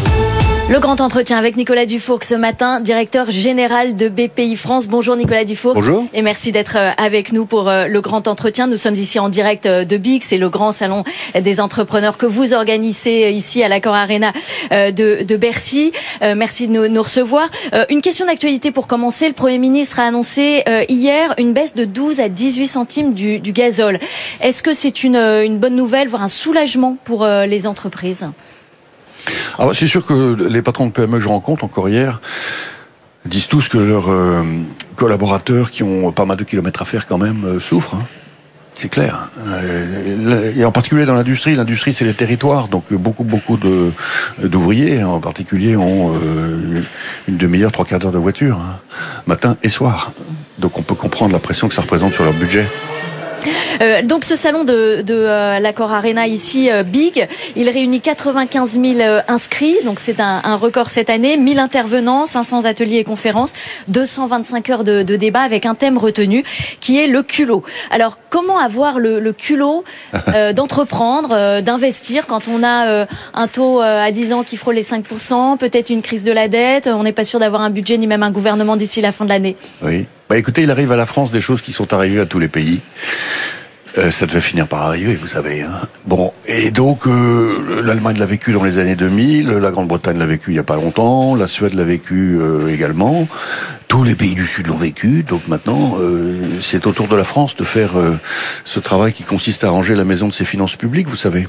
Speaker 10: Le grand entretien avec Nicolas Dufourcq ce matin, directeur général de B P I France. Bonjour Nicolas Dufourcq.
Speaker 11: Bonjour.
Speaker 10: Et merci d'être avec nous pour le grand entretien. Nous sommes ici en direct de B I C, c'est le grand salon des entrepreneurs que vous organisez ici à l'Accor Arena de, de Bercy. Merci de nous, nous recevoir. Une question d'actualité pour commencer. Le Premier ministre a annoncé hier une baisse de douze à dix-huit centimes du, du gazole. Est-ce que c'est une, une bonne nouvelle, voire un soulagement pour les entreprises ?
Speaker 11: Ah bah c'est sûr que les patrons de P M E que je rencontre encore hier disent tous que leurs euh, collaborateurs qui ont pas mal de kilomètres à faire quand même euh, souffrent. Hein. C'est clair. Euh, et en particulier dans l'industrie, l'industrie c'est les territoires, donc beaucoup beaucoup de d'ouvriers en particulier ont euh, une demi-heure, trois quarts d'heure de voiture, hein, matin et soir. Donc on peut comprendre la pression que ça représente sur leur budget.
Speaker 10: Euh, donc ce salon de, de euh, l'Accor Arena ici, euh, Big, il réunit quatre-vingt-quinze mille euh, inscrits, donc c'est un, un record cette année, mille intervenants, cinq cents ateliers et conférences, deux cent vingt-cinq heures de, de débat avec un thème retenu qui est le culot. Alors comment avoir le, le culot euh, d'entreprendre, euh, d'investir quand on a euh, un taux euh, à dix ans qui frôle les cinq pour cent, peut-être une crise de la dette, on n'est pas sûr d'avoir un budget ni même un gouvernement d'ici la fin de l'année.
Speaker 11: Oui. Bah écoutez, il arrive à la France des choses qui sont arrivées à tous les pays. Euh, ça devait finir par arriver, vous savez. Hein. Bon, et donc euh, l'Allemagne l'a vécu dans les années deux mille, la Grande-Bretagne l'a vécu il y a pas longtemps, la Suède l'a vécu euh, également. Tous les pays du Sud l'ont vécu. Donc maintenant, euh, c'est au tour de la France de faire euh, ce travail qui consiste à ranger la maison de ses finances publiques, vous savez.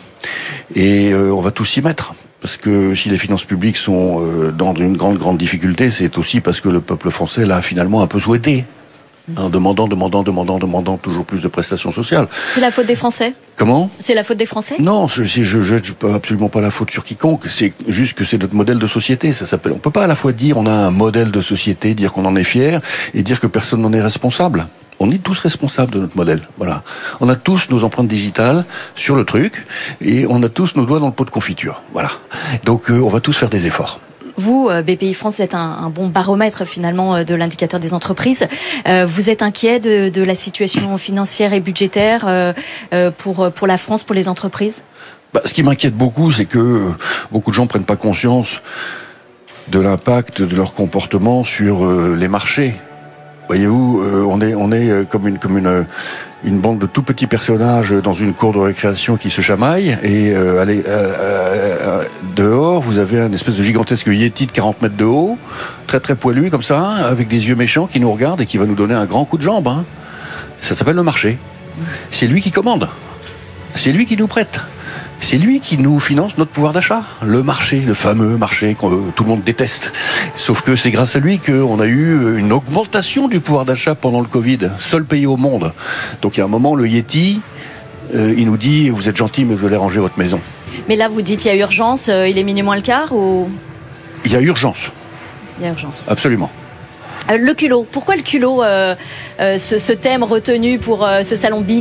Speaker 11: Et euh, on va tous s'y mettre. Parce que si les finances publiques sont euh, dans une grande, grande difficulté, c'est aussi parce que le peuple français l'a finalement un peu souhaité. En demandant, demandant, demandant, demandant toujours plus de prestations sociales.
Speaker 10: C'est la faute des Français ?
Speaker 11: Comment ?
Speaker 10: C'est la faute des Français ?
Speaker 11: Non, je je, je jette absolument pas la faute sur quiconque. C'est juste que c'est notre modèle de société. Ça s'appelle. On peut pas à la fois dire on a un modèle de société, dire qu'on en est fier, et dire que personne n'en est responsable. On est tous responsables de notre modèle. Voilà. On a tous nos empreintes digitales sur le truc, et on a tous nos doigts dans le pot de confiture. Voilà. Donc euh, on va tous faire des efforts.
Speaker 10: Vous, B P I France, êtes un, un bon baromètre finalement de l'indicateur des entreprises. Euh, vous êtes inquiet de, de la situation financière et budgétaire euh, pour, pour la France, pour les entreprises ?
Speaker 11: Bah, ce qui m'inquiète beaucoup, c'est que beaucoup de gens prennent pas conscience de l'impact de leur comportement sur euh, les marchés. Voyez-vous, euh, on est on est comme une comme une une bande de tout petits personnages dans une cour de récréation qui se chamaillent, et euh, allez, euh, euh, dehors vous avez un espèce de gigantesque yéti de quarante mètres de haut, très très poilu comme ça, avec des yeux méchants qui nous regardent et qui va nous donner un grand coup de jambe. Hein. Ça s'appelle le marché. C'est lui qui commande. C'est lui qui nous prête. C'est lui qui nous finance notre pouvoir d'achat. Le marché, le fameux marché que tout le monde déteste. Sauf que c'est grâce à lui qu'on a eu une augmentation du pouvoir d'achat pendant le Covid. Seul pays au monde. Donc il y a un moment, le Yeti, euh, il nous dit « Vous êtes gentil, mais vous allez ranger votre maison ».
Speaker 10: Mais là, vous dites il y a urgence, euh, il est minuit moins le quart ou...
Speaker 11: Il y a urgence.
Speaker 10: Il y a urgence.
Speaker 11: Absolument.
Speaker 10: Euh, le culot, pourquoi le culot, euh, euh, ce, ce thème retenu pour euh, ce salon Big ?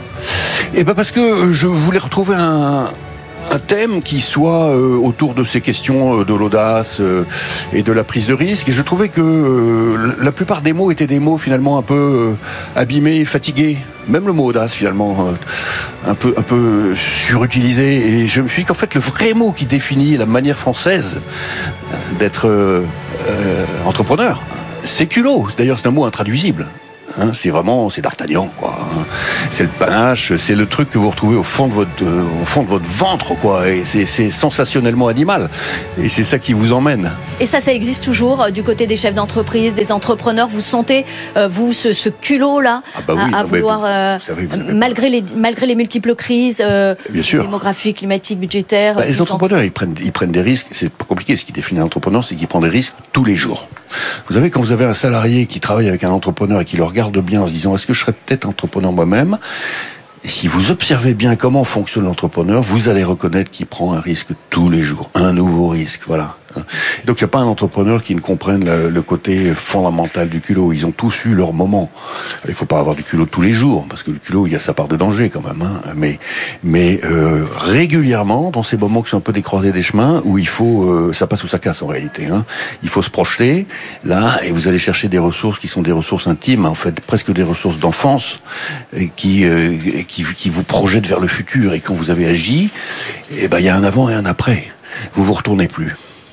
Speaker 11: Eh ben parce que je voulais retrouver un... un thème qui soit euh, autour de ces questions euh, de l'audace euh, et de la prise de risque. Et je trouvais que euh, la plupart des mots étaient des mots finalement un peu euh, abîmés, fatigués. Même le mot audace finalement euh, un peu un peu surutilisé. Et je me suis dit qu'en fait le vrai mot qui définit la manière française d'être euh, euh, entrepreneur, c'est culot. D'ailleurs c'est un mot intraduisible. Hein, c'est vraiment, c'est d'Artagnan, quoi. Hein. C'est le panache, c'est le truc que vous retrouvez au fond de votre, euh, au fond de votre ventre, quoi. Et c'est, c'est sensationnellement animal. Et c'est ça qui vous emmène.
Speaker 10: Et ça, ça existe toujours euh, du côté des chefs d'entreprise, des entrepreneurs. Vous sentez, euh, vous, ce, ce culot-là,
Speaker 11: ah bah oui,
Speaker 10: à, à
Speaker 11: non,
Speaker 10: vouloir, euh, savez, malgré les, malgré les multiples crises, euh, démographiques, climatiques, budgétaires.
Speaker 11: Bah, les entrepreneurs, ils prennent, ils prennent des risques. C'est pas compliqué. Ce qui définit un entrepreneur, c'est qu'il prend des risques tous les jours. Vous savez, quand vous avez un salarié qui travaille avec un entrepreneur et qui le regarde bien en se disant est-ce que je serais peut-être entrepreneur moi-même, et si vous observez bien comment fonctionne l'entrepreneur, vous allez reconnaître qu'il prend un risque tous les jours, un nouveau risque, voilà. Donc il n'y a pas un entrepreneur qui ne comprenne le, le côté fondamental du culot. Ils ont tous eu leur moment. Il ne faut pas avoir du culot tous les jours, parce que le culot, il y a sa part de danger quand même. Hein. Mais, mais euh, régulièrement, dans ces moments qui sont un peu des croisées des chemins, où il faut, euh, ça passe ou ça casse en réalité. Hein. Il faut se projeter là, et vous allez chercher des ressources qui sont des ressources intimes, en fait, presque des ressources d'enfance, et qui, euh, qui, qui vous projettent vers le futur. Et quand vous avez agi, eh ben il y a un avant et un après. Vous vous retournez plus.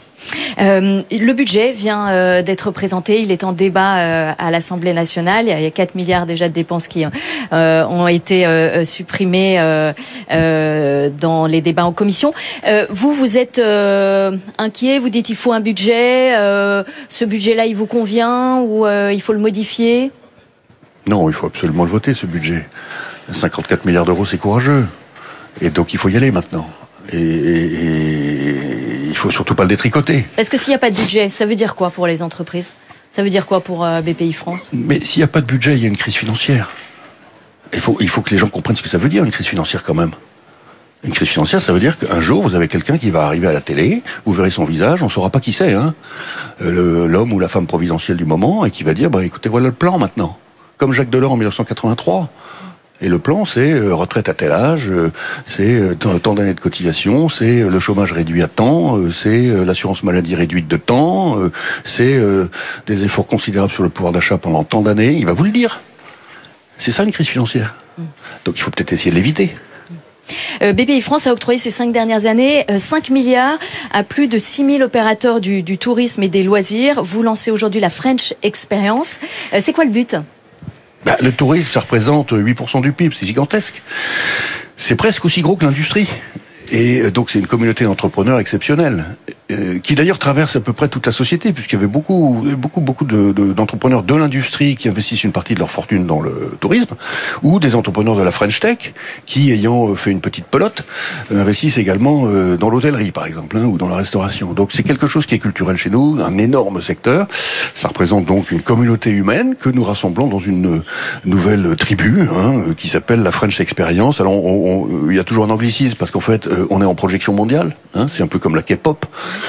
Speaker 10: Euh, le budget vient euh, d'être présenté, il est en débat euh, à l'Assemblée nationale. Il y a quatre milliards déjà de dépenses qui euh, ont été euh, supprimées euh, euh, dans les débats en commission. Euh, vous, vous êtes euh, inquiet, vous dites il faut un budget, euh, ce budget-là il vous convient ou euh, il faut le modifier ?
Speaker 11: Non, il faut absolument le voter, ce budget. cinquante-quatre milliards d'euros, c'est courageux. Et donc il faut y aller maintenant. Et, et, et il faut surtout pas le détricoter.
Speaker 10: Parce que s'il n'y a pas de budget, ça veut dire quoi pour les entreprises ? Ça veut dire quoi pour euh, B P I France ?
Speaker 11: Mais s'il n'y a pas de budget, il y a une crise financière. Il faut, il faut que les gens comprennent ce que ça veut dire, une crise financière quand même. Une crise financière, ça veut dire qu'un jour, vous avez quelqu'un qui va arriver à la télé, vous verrez son visage, on ne saura pas qui c'est, hein, le, l'homme ou la femme providentielle du moment, et qui va dire, bah, écoutez, voilà le plan maintenant. Comme Jacques Delors en dix-neuf cent quatre-vingt-trois. Et le plan, c'est euh, retraite à tel âge, euh, c'est euh, tant d'années de cotisation, c'est euh, le chômage réduit à temps, euh, c'est euh, l'assurance maladie réduite de temps, euh, c'est euh, des efforts considérables sur le pouvoir d'achat pendant tant d'années. Il va vous le dire. C'est ça une crise financière. Mmh. Donc il faut peut-être essayer de l'éviter.
Speaker 10: Euh, B P I France a octroyé ces cinq dernières années euh, cinq milliards à plus de six mille opérateurs du, du tourisme et des loisirs. Vous lancez aujourd'hui la French Experience. Euh, c'est quoi le but ?
Speaker 11: Bah, le tourisme, ça représente huit pour cent du P I B, c'est gigantesque. C'est presque aussi gros que l'industrie. Et donc c'est une communauté d'entrepreneurs exceptionnelle, euh, qui d'ailleurs traverse à peu près toute la société, puisqu'il y avait beaucoup, beaucoup, beaucoup de, de, d'entrepreneurs de l'industrie qui investissent une partie de leur fortune dans le tourisme, ou des entrepreneurs de la French Tech qui, ayant fait une petite pelote, euh, investissent également euh, dans l'hôtellerie, par exemple, hein, ou dans la restauration. Donc c'est quelque chose qui est culturel chez nous, un énorme secteur. Ça représente donc une communauté humaine que nous rassemblons dans une nouvelle tribu, hein, qui s'appelle la French Experience. Alors on, on, il y a toujours un anglicisme parce qu'en fait on est en projection mondiale, hein, c'est un peu comme la K-pop,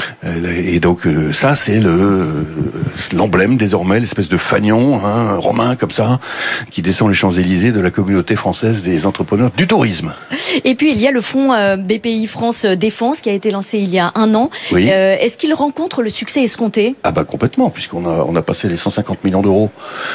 Speaker 11: et donc ça c'est le l'emblème désormais, l'espèce de fanion, hein, romain comme ça, qui descend les Champs-Élysées de la communauté française des entrepreneurs du tourisme.
Speaker 10: Et puis il y a le fonds euh, B P I France Défense qui a été lancé il y a un an.
Speaker 11: Oui.
Speaker 10: Euh, est-ce qu'il rencontre le succès escompté ?
Speaker 11: Ah bah complètement, puisqu'on a on a passé les cent cinquante millions d'euros,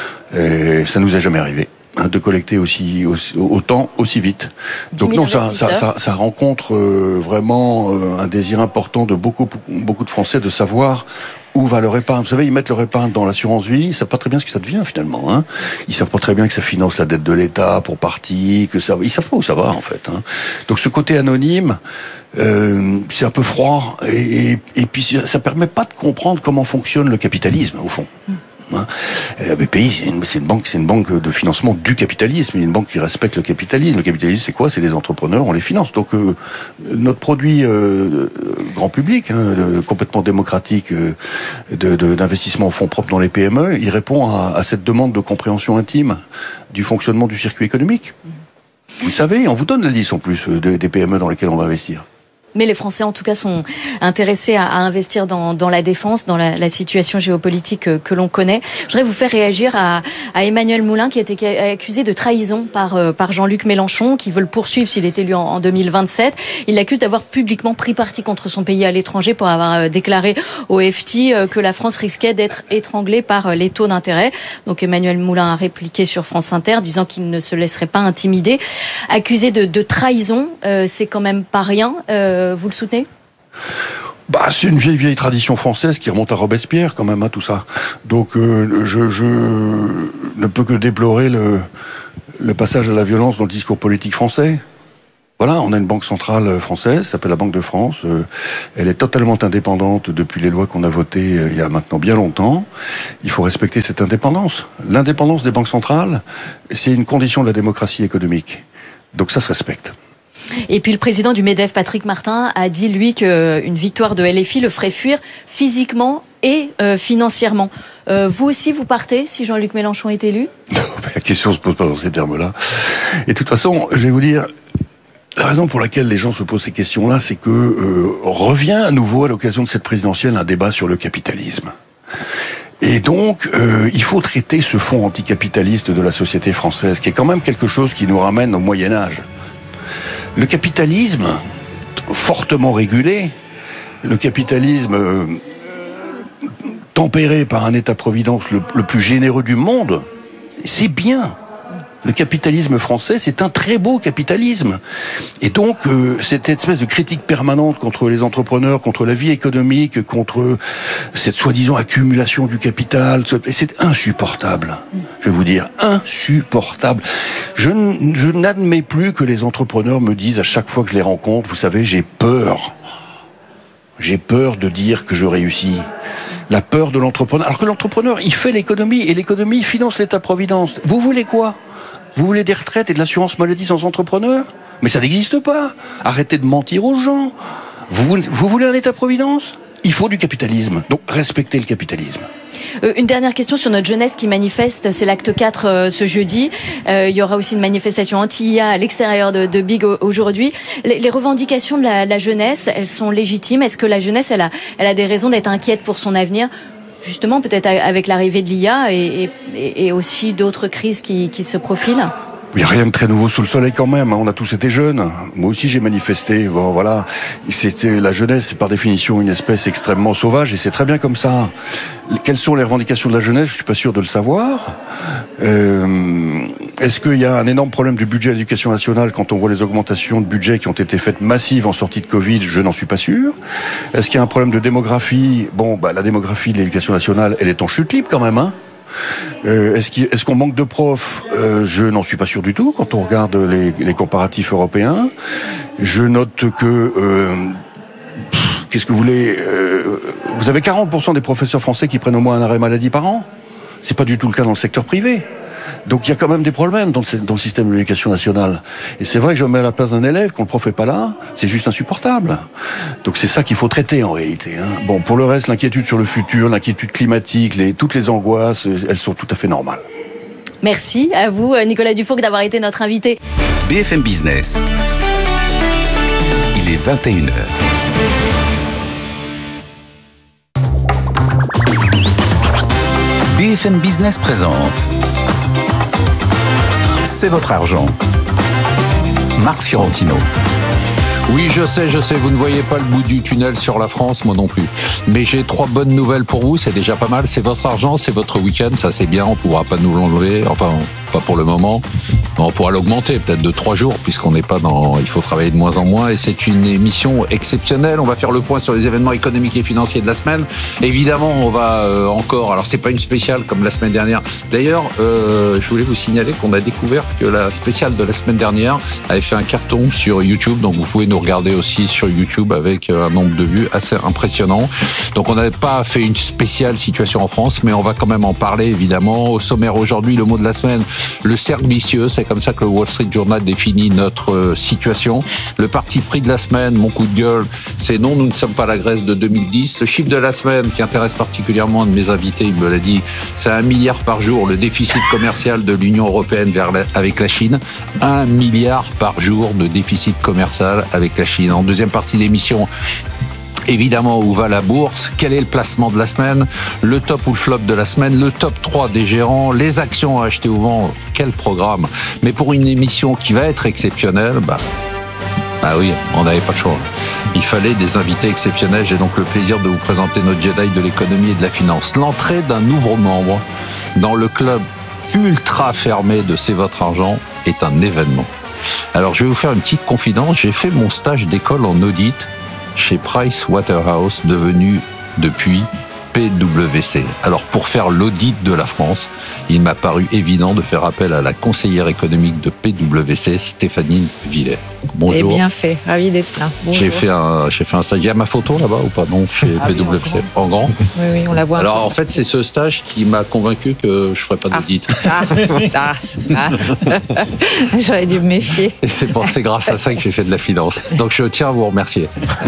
Speaker 11: et ça nous est jamais arrivé. De collecter aussi, aussi autant aussi vite. Donc non, ça, ça, ça, ça rencontre euh, vraiment euh, un désir important de beaucoup, beaucoup de Français de savoir où va leur épargne. Vous savez, ils mettent leur épargne dans l'assurance vie, ils savent pas très bien ce que ça devient finalement. Hein. Ils savent pas très bien que ça finance la dette de l'État pour partie, que ça, ils savent pas où ça va en fait. Hein. Donc ce côté anonyme, euh, c'est un peu froid et, et, et puis ça permet pas de comprendre comment fonctionne le capitalisme au fond. Mmh. La B P I, c'est une, c'est une banque, c'est une banque de financement du capitalisme, une banque qui respecte le capitalisme. Le capitalisme, c'est quoi ? C'est des entrepreneurs, on les finance. Donc euh, notre produit euh, grand public, hein, le, complètement démocratique euh, de, de, d'investissement en fonds propres dans les P M E, il répond à, à cette demande de compréhension intime du fonctionnement du circuit économique. Vous savez, on vous donne la liste en plus de, des P M E dans lesquelles on va investir.
Speaker 10: Mais les Français, en tout cas, sont intéressés à, à investir dans, dans la défense, dans la, la situation géopolitique que, que l'on connaît. Je voudrais vous faire réagir à, à Emmanuel Moulin, qui a été accusé de trahison par, euh, par Jean-Luc Mélenchon, qui veut le poursuivre s'il est élu en, en deux mille vingt-sept. Il l'accuse d'avoir publiquement pris parti contre son pays à l'étranger pour avoir euh, déclaré au F T euh, que la France risquait d'être étranglée par euh, les taux d'intérêt. Donc Emmanuel Moulin a répliqué sur France Inter, disant qu'il ne se laisserait pas intimider. Accusé de, de trahison, euh, c'est quand même pas rien. Euh, Vous le soutenez ?
Speaker 11: Bah, c'est une vieille vieille tradition française qui remonte à Robespierre quand même, hein, tout ça. Donc euh, je, je ne peux que déplorer le, le passage à la violence dans le discours politique français. Voilà, on a une banque centrale française, ça s'appelle la Banque de France. Euh, elle est totalement indépendante depuis les lois qu'on a votées euh, il y a maintenant bien longtemps. Il faut respecter cette indépendance. L'indépendance des banques centrales, c'est une condition de la démocratie économique. Donc ça se respecte.
Speaker 10: Et puis le président du MEDEF, Patrick Martin, a dit, lui, qu'une victoire de L F I le ferait fuir physiquement et euh, financièrement. Euh, vous aussi, vous partez si Jean-Luc Mélenchon est élu ?
Speaker 11: Non, mais la question ne se pose pas dans ces termes-là. Et de toute façon, je vais vous dire, la raison pour laquelle les gens se posent ces questions-là, c'est que euh, revient à nouveau, à l'occasion de cette présidentielle, un débat sur le capitalisme. Et donc, euh, il faut traiter ce fond anticapitaliste de la société française, qui est quand même quelque chose qui nous ramène au Moyen-Âge. Le capitalisme, fortement régulé, le capitalisme euh, tempéré par un État-providence le, le plus généreux du monde, c'est bien. Le capitalisme français, c'est un très beau capitalisme. Et donc, euh, cette espèce de critique permanente contre les entrepreneurs, contre la vie économique, contre cette soi-disant accumulation du capital, c'est insupportable. Je vais vous dire, insupportable. Je, je n'admets plus que les entrepreneurs me disent à chaque fois que je les rencontre, vous savez, j'ai peur. J'ai peur de dire que je réussis. La peur de l'entrepreneur. Alors que l'entrepreneur, il fait l'économie, et l'économie finance l'État-providence. Vous voulez quoi ? Vous voulez des retraites et de l'assurance maladie sans entrepreneurs ? Mais ça n'existe pas. Arrêtez de mentir aux gens. Vous, vous voulez un État-providence ? Il faut du capitalisme. Donc respectez le capitalisme.
Speaker 10: Euh, une dernière question sur notre jeunesse qui manifeste, c'est l'acte quatre euh, ce jeudi. Euh, il y aura aussi une manifestation anti-I A à l'extérieur de, de Big aujourd'hui. Les, les revendications de la, la jeunesse, elles sont légitimes. Est-ce que la jeunesse, elle a, elle a des raisons d'être inquiète pour son avenir ? Justement, peut-être avec l'arrivée de l'I A et, et, et aussi d'autres crises qui, qui se profilent.
Speaker 11: Il n'y a rien de très nouveau sous le soleil quand même. On a tous été jeunes. Moi aussi, j'ai manifesté. Bon, voilà. C'était la jeunesse, c'est par définition une espèce extrêmement sauvage, et c'est très bien comme ça. Quelles sont les revendications de la jeunesse ? Je suis pas sûr de le savoir. Euh, est-ce qu'il y a un énorme problème du budget de l'éducation nationale quand on voit les augmentations de budget qui ont été faites massives en sortie de Covid ? Je n'en suis pas sûr. Est-ce qu'il y a un problème de démographie ? Bon, bah la démographie de l'éducation nationale, elle est en chute libre quand même, hein. Euh, est-ce, qu'il, est-ce qu'on manque de profs ? euh, Je n'en suis pas sûr du tout quand on regarde les, les comparatifs européens. Je note que... Euh, pff, qu'est-ce que vous voulez euh, Vous avez quarante pour cent des professeurs français qui prennent au moins un arrêt maladie par an. C'est pas du tout le cas dans le secteur privé. Donc il y a quand même des problèmes dans le, dans le système de l'éducation nationale. Et c'est vrai que je me mets à la place d'un élève, quand le prof est pas là, c'est juste insupportable. Donc c'est ça qu'il faut traiter en réalité. Hein. Bon, pour le reste, l'inquiétude sur le futur, l'inquiétude climatique, les, toutes les angoisses, elles sont tout à fait normales.
Speaker 10: Merci à vous, Nicolas Dufourcq, d'avoir été notre invité.
Speaker 3: B F M Business. Il est vingt et une heures. B F M Business présente C'est votre argent. Marc Fiorentino.
Speaker 12: Oui, je sais, je sais, vous ne voyez pas le bout du tunnel sur la France, moi non plus. Mais j'ai trois bonnes nouvelles pour vous, c'est déjà pas mal. C'est votre argent, c'est votre week-end, ça c'est bien, on ne pourra pas nous l'enlever, enfin, pas pour le moment. On pourra l'augmenter, peut-être de trois jours, puisqu'on n'est pas dans... Il faut travailler de moins en moins, et c'est une émission exceptionnelle. On va faire le point sur les événements économiques et financiers de la semaine. Évidemment, on va euh, encore... Alors, c'est pas une spéciale comme la semaine dernière. D'ailleurs, euh, je voulais vous signaler qu'on a découvert que la spéciale de la semaine dernière avait fait un carton sur YouTube, donc vous pouvez nous regarder aussi sur YouTube avec un nombre de vues assez impressionnant. Donc, on n'avait pas fait une spéciale situation en France, mais on va quand même en parler, évidemment. Au sommaire aujourd'hui, le mot de la semaine, le cercle vicieux, c'est comme ça que le Wall Street Journal définit notre euh, situation. Le parti pris de la semaine, mon coup de gueule, c'est non, nous ne sommes pas la Grèce de deux mille dix. Le chiffre de la semaine qui intéresse particulièrement un de mes invités, il me l'a dit, c'est un milliard par jour, le déficit commercial de l'Union européenne vers la, avec la Chine. Un milliard par jour de déficit commercial avec la Chine. En deuxième partie d'émission, évidemment, où va la bourse? Quel est le placement de la semaine? Le top ou le flop de la semaine? Le top trois des gérants? Les actions à acheter ou vendre? Quel programme? Mais pour une émission qui va être exceptionnelle, bah, bah oui, on n'avait pas le choix. Il fallait des invités exceptionnels. J'ai donc le plaisir de vous présenter notre Jedi de l'économie et de la finance. L'entrée d'un nouveau membre dans le club ultra fermé de C'est votre argent est un événement. Alors, je vais vous faire une petite confidence. J'ai fait mon stage d'école en audit chez Price Waterhouse, devenu depuis P W C. Alors, pour faire l'audit de la France, il m'a paru évident de faire appel à la conseillère économique de P W C, Stéphanie Villers. Bonjour.
Speaker 13: Et bien fait, ravi d'être là. Bonjour.
Speaker 12: J'ai fait un, j'ai fait un stage. Il y a ma photo là-bas ou pas? Non, chez ah, P W C. Oui, en, grand. en grand
Speaker 13: Oui, oui, on la voit.
Speaker 12: Alors, en fait, c'est ce stage qui m'a convaincu que je ne ferais pas d'audit.
Speaker 13: Ah, ah, ah, ah. J'aurais dû me méfier.
Speaker 12: Et c'est, pour, c'est grâce à ça que j'ai fait de la finance. Donc, je tiens à vous remercier.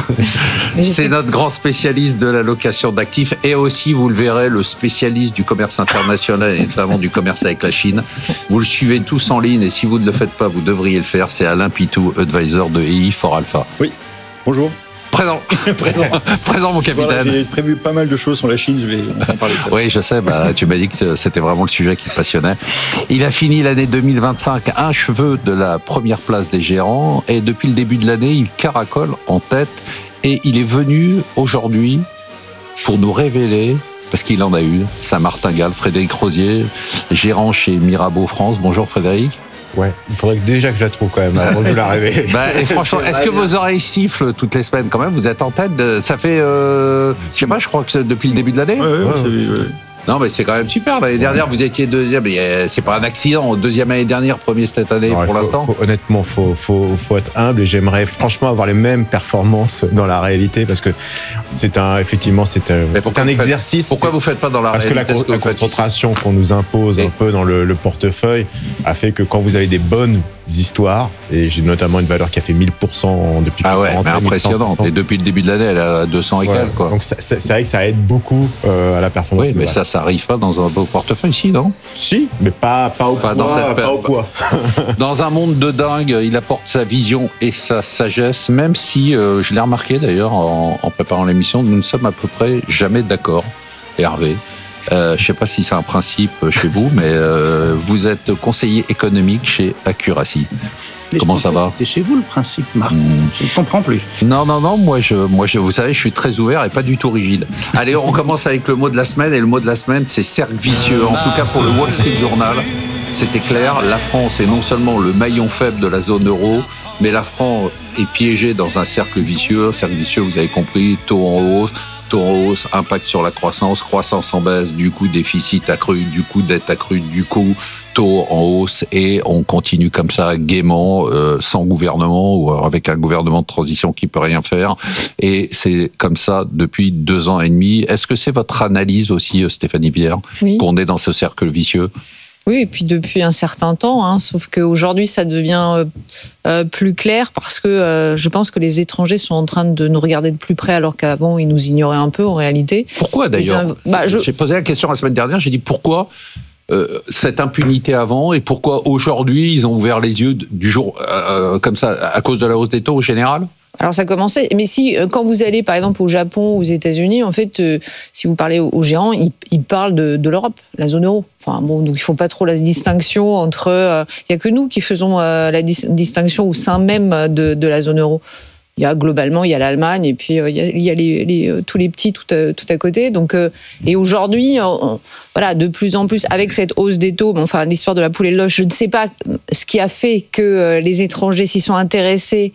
Speaker 12: C'est notre grand spécialiste de la location d'actifs et aussi, vous le verrez, le spécialiste du commerce international et notamment du commerce avec la Chine. Vous le suivez tous en ligne et si vous ne le faites pas, vous devriez le faire. C'est Alain Pitou, advisor de E I for Alpha.
Speaker 14: Oui, bonjour.
Speaker 12: Présent. Présent. Présent, mon capitaine.
Speaker 14: Voilà, j'ai prévu pas mal de choses sur la Chine, je vais en parler.
Speaker 12: Oui, je sais, bah, tu m'as dit que c'était vraiment le sujet qui te passionnait. Il a fini l'année deux mille vingt-cinq un cheveu de la première place des gérants et depuis le début de l'année, il caracole en tête et il est venu aujourd'hui pour nous révéler, parce qu'il en a eu, sa martingale, Frédéric Rosier, gérant chez Mirabeau France. Bonjour Frédéric.
Speaker 15: Ouais, il faudrait déjà que je la trouve quand même avant de vous la révéler.
Speaker 12: Bah, et franchement, est-ce que vos oreilles sifflent toutes les semaines quand même? Vous êtes en tête de... Ça fait, euh... je sais pas, je crois que c'est depuis le début de l'année.
Speaker 14: Ouais, ouais, ouais, ouais.
Speaker 12: Non, mais c'est quand même super. L'année dernière, vous étiez deuxième. Mais c'est pas un accident. Deuxième année dernière, premier cette année non, pour
Speaker 15: faut,
Speaker 12: l'instant.
Speaker 15: Faut, honnêtement, faut, faut, faut être humble et j'aimerais franchement avoir les mêmes performances dans la réalité parce que c'est un, effectivement, c'est un, c'est un exercice.
Speaker 12: Faites, pourquoi vous faites pas dans la
Speaker 15: parce
Speaker 12: réalité?
Speaker 15: Parce que la, la concentration qu'on nous impose et un peu dans le, le portefeuille a fait que quand vous avez des bonnes histoires, et j'ai notamment une valeur qui a fait mille pour cent depuis
Speaker 12: ah ouais, mais impressionnant. Et depuis le début de l'année, elle est à deux cents et ouais. quelques, quoi.
Speaker 15: Donc ça, c'est, c'est vrai que ça aide beaucoup euh, à la performance.
Speaker 12: Oui, mais ça, ça arrive pas dans un beau portefeuille ici, non?
Speaker 15: Si, mais pas, pas au pas poids. Dans cette pas au poids.
Speaker 12: Dans un monde de dingue, il apporte sa vision et sa sagesse, même si, euh, je l'ai remarqué d'ailleurs en, en préparant l'émission, nous ne sommes à peu près jamais d'accord, Hervé. Euh, je ne sais pas si c'est un principe chez vous, mais euh, vous êtes conseiller économique chez Accuracy.
Speaker 16: Mais
Speaker 12: comment ça va?
Speaker 16: C'est chez vous le principe, Marc. Mmh. Je ne comprends plus.
Speaker 12: Non, non, non. Moi, je, moi, je, vous savez, je suis très ouvert et pas du tout rigide. Allez, on commence avec le mot de la semaine. Et le mot de la semaine, c'est cercle vicieux. En tout cas, pour le Wall Street Journal, c'était clair. La France est non seulement le maillon faible de la zone euro, mais la France est piégée dans un cercle vicieux. Cercle vicieux, vous avez compris, taux en hausse. En hausse, impact sur la croissance, croissance en baisse, du coup déficit accru, du coup dette accrue, du coup taux en hausse et on continue comme ça gaiement, euh, sans gouvernement ou avec un gouvernement de transition qui peut rien faire et c'est comme ça depuis deux ans et demi. Est-ce que c'est votre analyse aussi, Stéphanie Villers,
Speaker 13: oui.
Speaker 12: qu'on est dans ce cercle vicieux?
Speaker 13: Oui, et puis depuis un certain temps, hein, sauf qu'aujourd'hui ça devient euh, euh, plus clair parce que euh, je pense que les étrangers sont en train de nous regarder de plus près alors qu'avant ils nous ignoraient un peu en réalité.
Speaker 12: Pourquoi d'ailleurs bah, je... J'ai posé la question la semaine dernière, j'ai dit pourquoi euh, cette impunité avant et pourquoi aujourd'hui ils ont ouvert les yeux du jour euh, comme ça à cause de la hausse des taux au général?
Speaker 13: Alors ça commençait, mais si quand vous allez par exemple au Japon ou aux États-Unis, en fait, euh, si vous parlez aux gérants, ils, ils parlent de, de l'Europe, la zone euro. Enfin bon, donc il faut pas trop la distinction entre. Il euh, y a que nous qui faisons euh, la dis- distinction au sein même de, de la zone euro. Il y a globalement, il y a l'Allemagne et puis euh, il y a, il y a les, les, euh, tous les petits tout à, tout à côté. Donc euh, et aujourd'hui, on, voilà, de plus en plus avec cette hausse des taux, bon, enfin l'histoire de la poule et de l'œuf, je ne sais pas ce qui a fait que euh, les étrangers s'y sont intéressés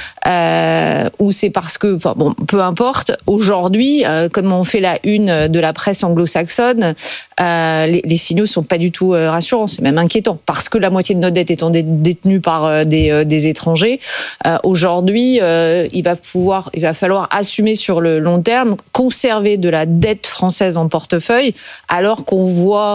Speaker 13: euh, ou c'est parce que, enfin bon, peu importe. Aujourd'hui, euh, comme on fait la une de la presse anglo-saxonne, euh, les, les signaux sont pas du tout euh, rassurants, c'est même inquiétant parce que la moitié de notre dette étant dé- détenue par euh, des, euh, des étrangers, euh, aujourd'hui. Euh, Il va pouvoir, il va falloir assumer sur le long terme, conserver de la dette française en portefeuille, alors qu'on voit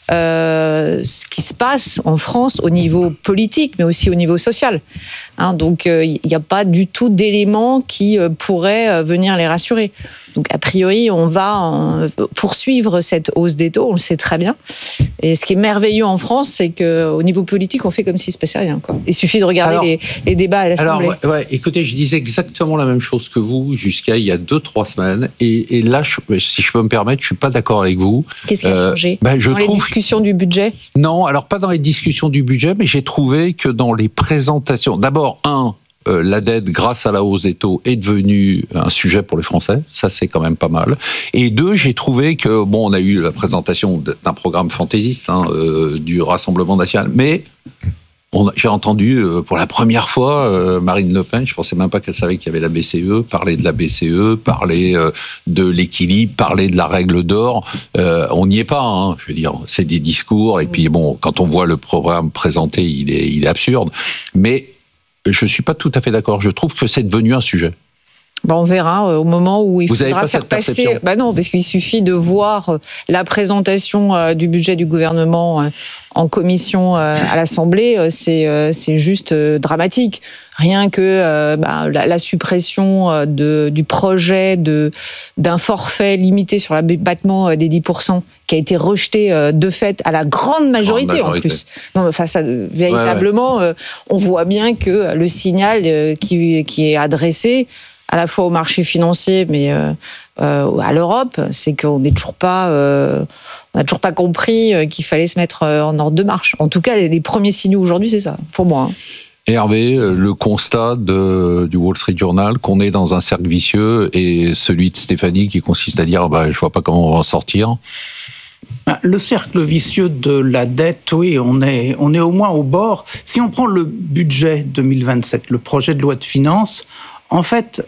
Speaker 13: euh, ce qui se passe en France au niveau politique, mais aussi au niveau social. Hein, donc, il euh, n'y a pas du tout d'éléments qui euh, pourraient euh, venir les rassurer. Donc, a priori, on va en poursuivre cette hausse des taux, on le sait très bien. Et ce qui est merveilleux en France, c'est qu'au niveau politique, on fait comme s'il ne se passait rien, quoi. Il suffit de regarder alors, les, les débats à l'Assemblée.
Speaker 12: Alors, ouais, ouais, écoutez, je disais exactement la même chose que vous jusqu'à il y a deux, trois semaines. Et, et là, je, si je peux me permettre, je ne suis pas d'accord avec vous.
Speaker 13: Qu'est-ce qui a euh, changé
Speaker 12: ben, je
Speaker 13: dans
Speaker 12: trouve...
Speaker 13: les discussions du budget?
Speaker 12: Non, alors pas dans les discussions du budget, mais j'ai trouvé que dans les présentations... D'abord, un... Euh, la dette, grâce à la hausse des taux, est devenue un sujet pour les Français. Ça, c'est quand même pas mal. Et deux, j'ai trouvé que, bon, on a eu la présentation d'un programme fantaisiste hein, euh, du Rassemblement national, mais on a, j'ai entendu euh, pour la première fois euh, Marine Le Pen, je pensais même pas qu'elle savait qu'il y avait la B C E, parler de la B C E, parler euh, de l'équilibre, parler de la règle d'or. Euh, on n'y est pas, hein, je veux dire, c'est des discours. Et puis, bon, quand on voit le programme présenté, il est, il est absurde. Mais je ne suis pas tout à fait d'accord. Je trouve que c'est devenu un sujet.
Speaker 13: Ben on verra euh, au moment où il
Speaker 12: Vous
Speaker 13: faudra faire passer. Ben non, parce qu'il suffit de voir euh, la présentation euh, du budget du gouvernement euh, en commission euh, à l'Assemblée. Euh, c'est euh, c'est juste euh, dramatique. Rien que euh, ben, la, la suppression euh, de du projet de d'un forfait limité sur l'abattement euh, des dix pour cent qui a été rejeté euh, de fait à la grande majorité, grande majorité. en plus. Non, enfin ça véritablement, ouais, ouais. Euh, on voit bien que le signal euh, qui qui est adressé à la fois au marché financier, mais euh, euh, à l'Europe, c'est qu'on n'est toujours pas, euh, on n'a toujours pas compris qu'il fallait se mettre en ordre de marche. En tout cas, les, les premiers signaux aujourd'hui, c'est ça, pour moi. Hein.
Speaker 12: Hervé, le constat de, du Wall Street Journal qu'on est dans un cercle vicieux et celui de Stéphanie qui consiste à dire bah, je vois pas comment on va en sortir.
Speaker 16: Le cercle vicieux de la dette, oui, on est, on est au moins au bord. Si on prend le budget deux mille vingt-sept, le projet de loi de finances, en fait,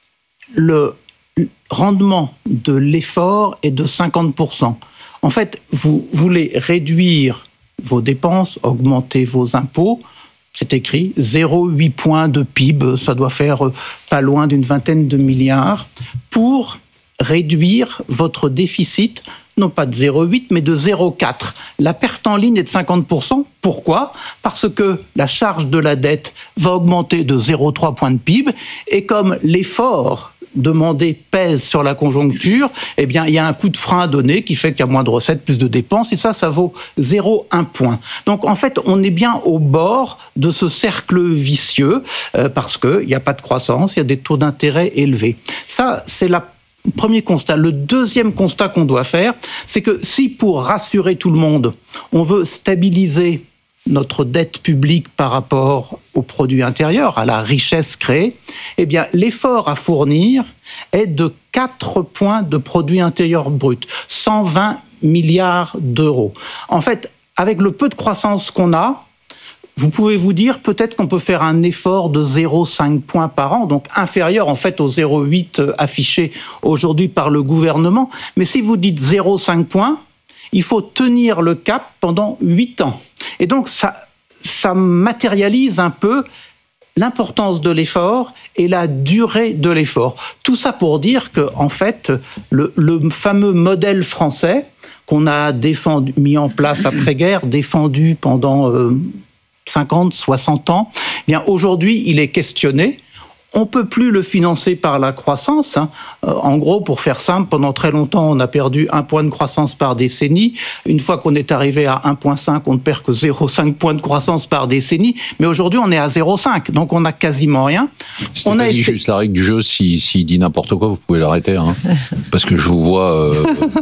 Speaker 16: le rendement de l'effort est de cinquante pour cent. En fait, vous voulez réduire vos dépenses, augmenter vos impôts. C'est écrit zéro virgule huit points de P I B, ça doit faire pas loin d'une vingtaine de milliards, pour réduire votre déficit, non pas de zéro virgule huit, mais de zéro virgule quatre. La perte en ligne est de cinquante pour cent. Pourquoi ? Parce que la charge de la dette va augmenter de zéro virgule trois points de P I B, et comme l'effort demandé pèse sur la conjoncture, eh bien, il y a un coup de frein à donner qui fait qu'il y a moins de recettes, plus de dépenses, et ça, ça vaut zéro virgule un point. Donc, en fait, on est bien au bord de ce cercle vicieux, euh, parce qu'il n'y a pas de croissance, il y a des taux d'intérêt élevés. Ça, c'est la premier constat. Le deuxième constat qu'on doit faire, c'est que si, pour rassurer tout le monde, on veut stabiliser notre dette publique par rapport au produit intérieur, à la richesse créée, eh bien, l'effort à fournir est de quatre points de produit intérieur brut, cent vingt milliards d'euros. En fait, avec le peu de croissance qu'on a, vous pouvez vous dire peut-être qu'on peut faire un effort de zéro virgule cinq points par an, donc inférieur en fait au zéro virgule huit affiché aujourd'hui par le gouvernement. Mais si vous dites zéro virgule cinq points, il faut tenir le cap pendant huit ans. Et donc, ça, ça matérialise un peu l'importance de l'effort et la durée de l'effort. Tout ça pour dire que, en fait, le, le fameux modèle français qu'on a défendu, mis en place après-guerre, défendu pendant euh, cinquante, soixante ans, eh bien, aujourd'hui, il est questionné. On ne peut plus le financer par la croissance. Hein. Euh, en gros, pour faire simple, pendant très longtemps, on a perdu un point de croissance par décennie. Une fois qu'on est arrivé à un virgule cinq, on ne perd que zéro virgule cinq points de croissance par décennie. Mais aujourd'hui, on est à zéro virgule cinq, donc on n'a quasiment rien.
Speaker 12: On a dit essayé... juste la règle du jeu, s'il si, si dit n'importe quoi, vous pouvez l'arrêter. Hein. Parce que je vous vois euh,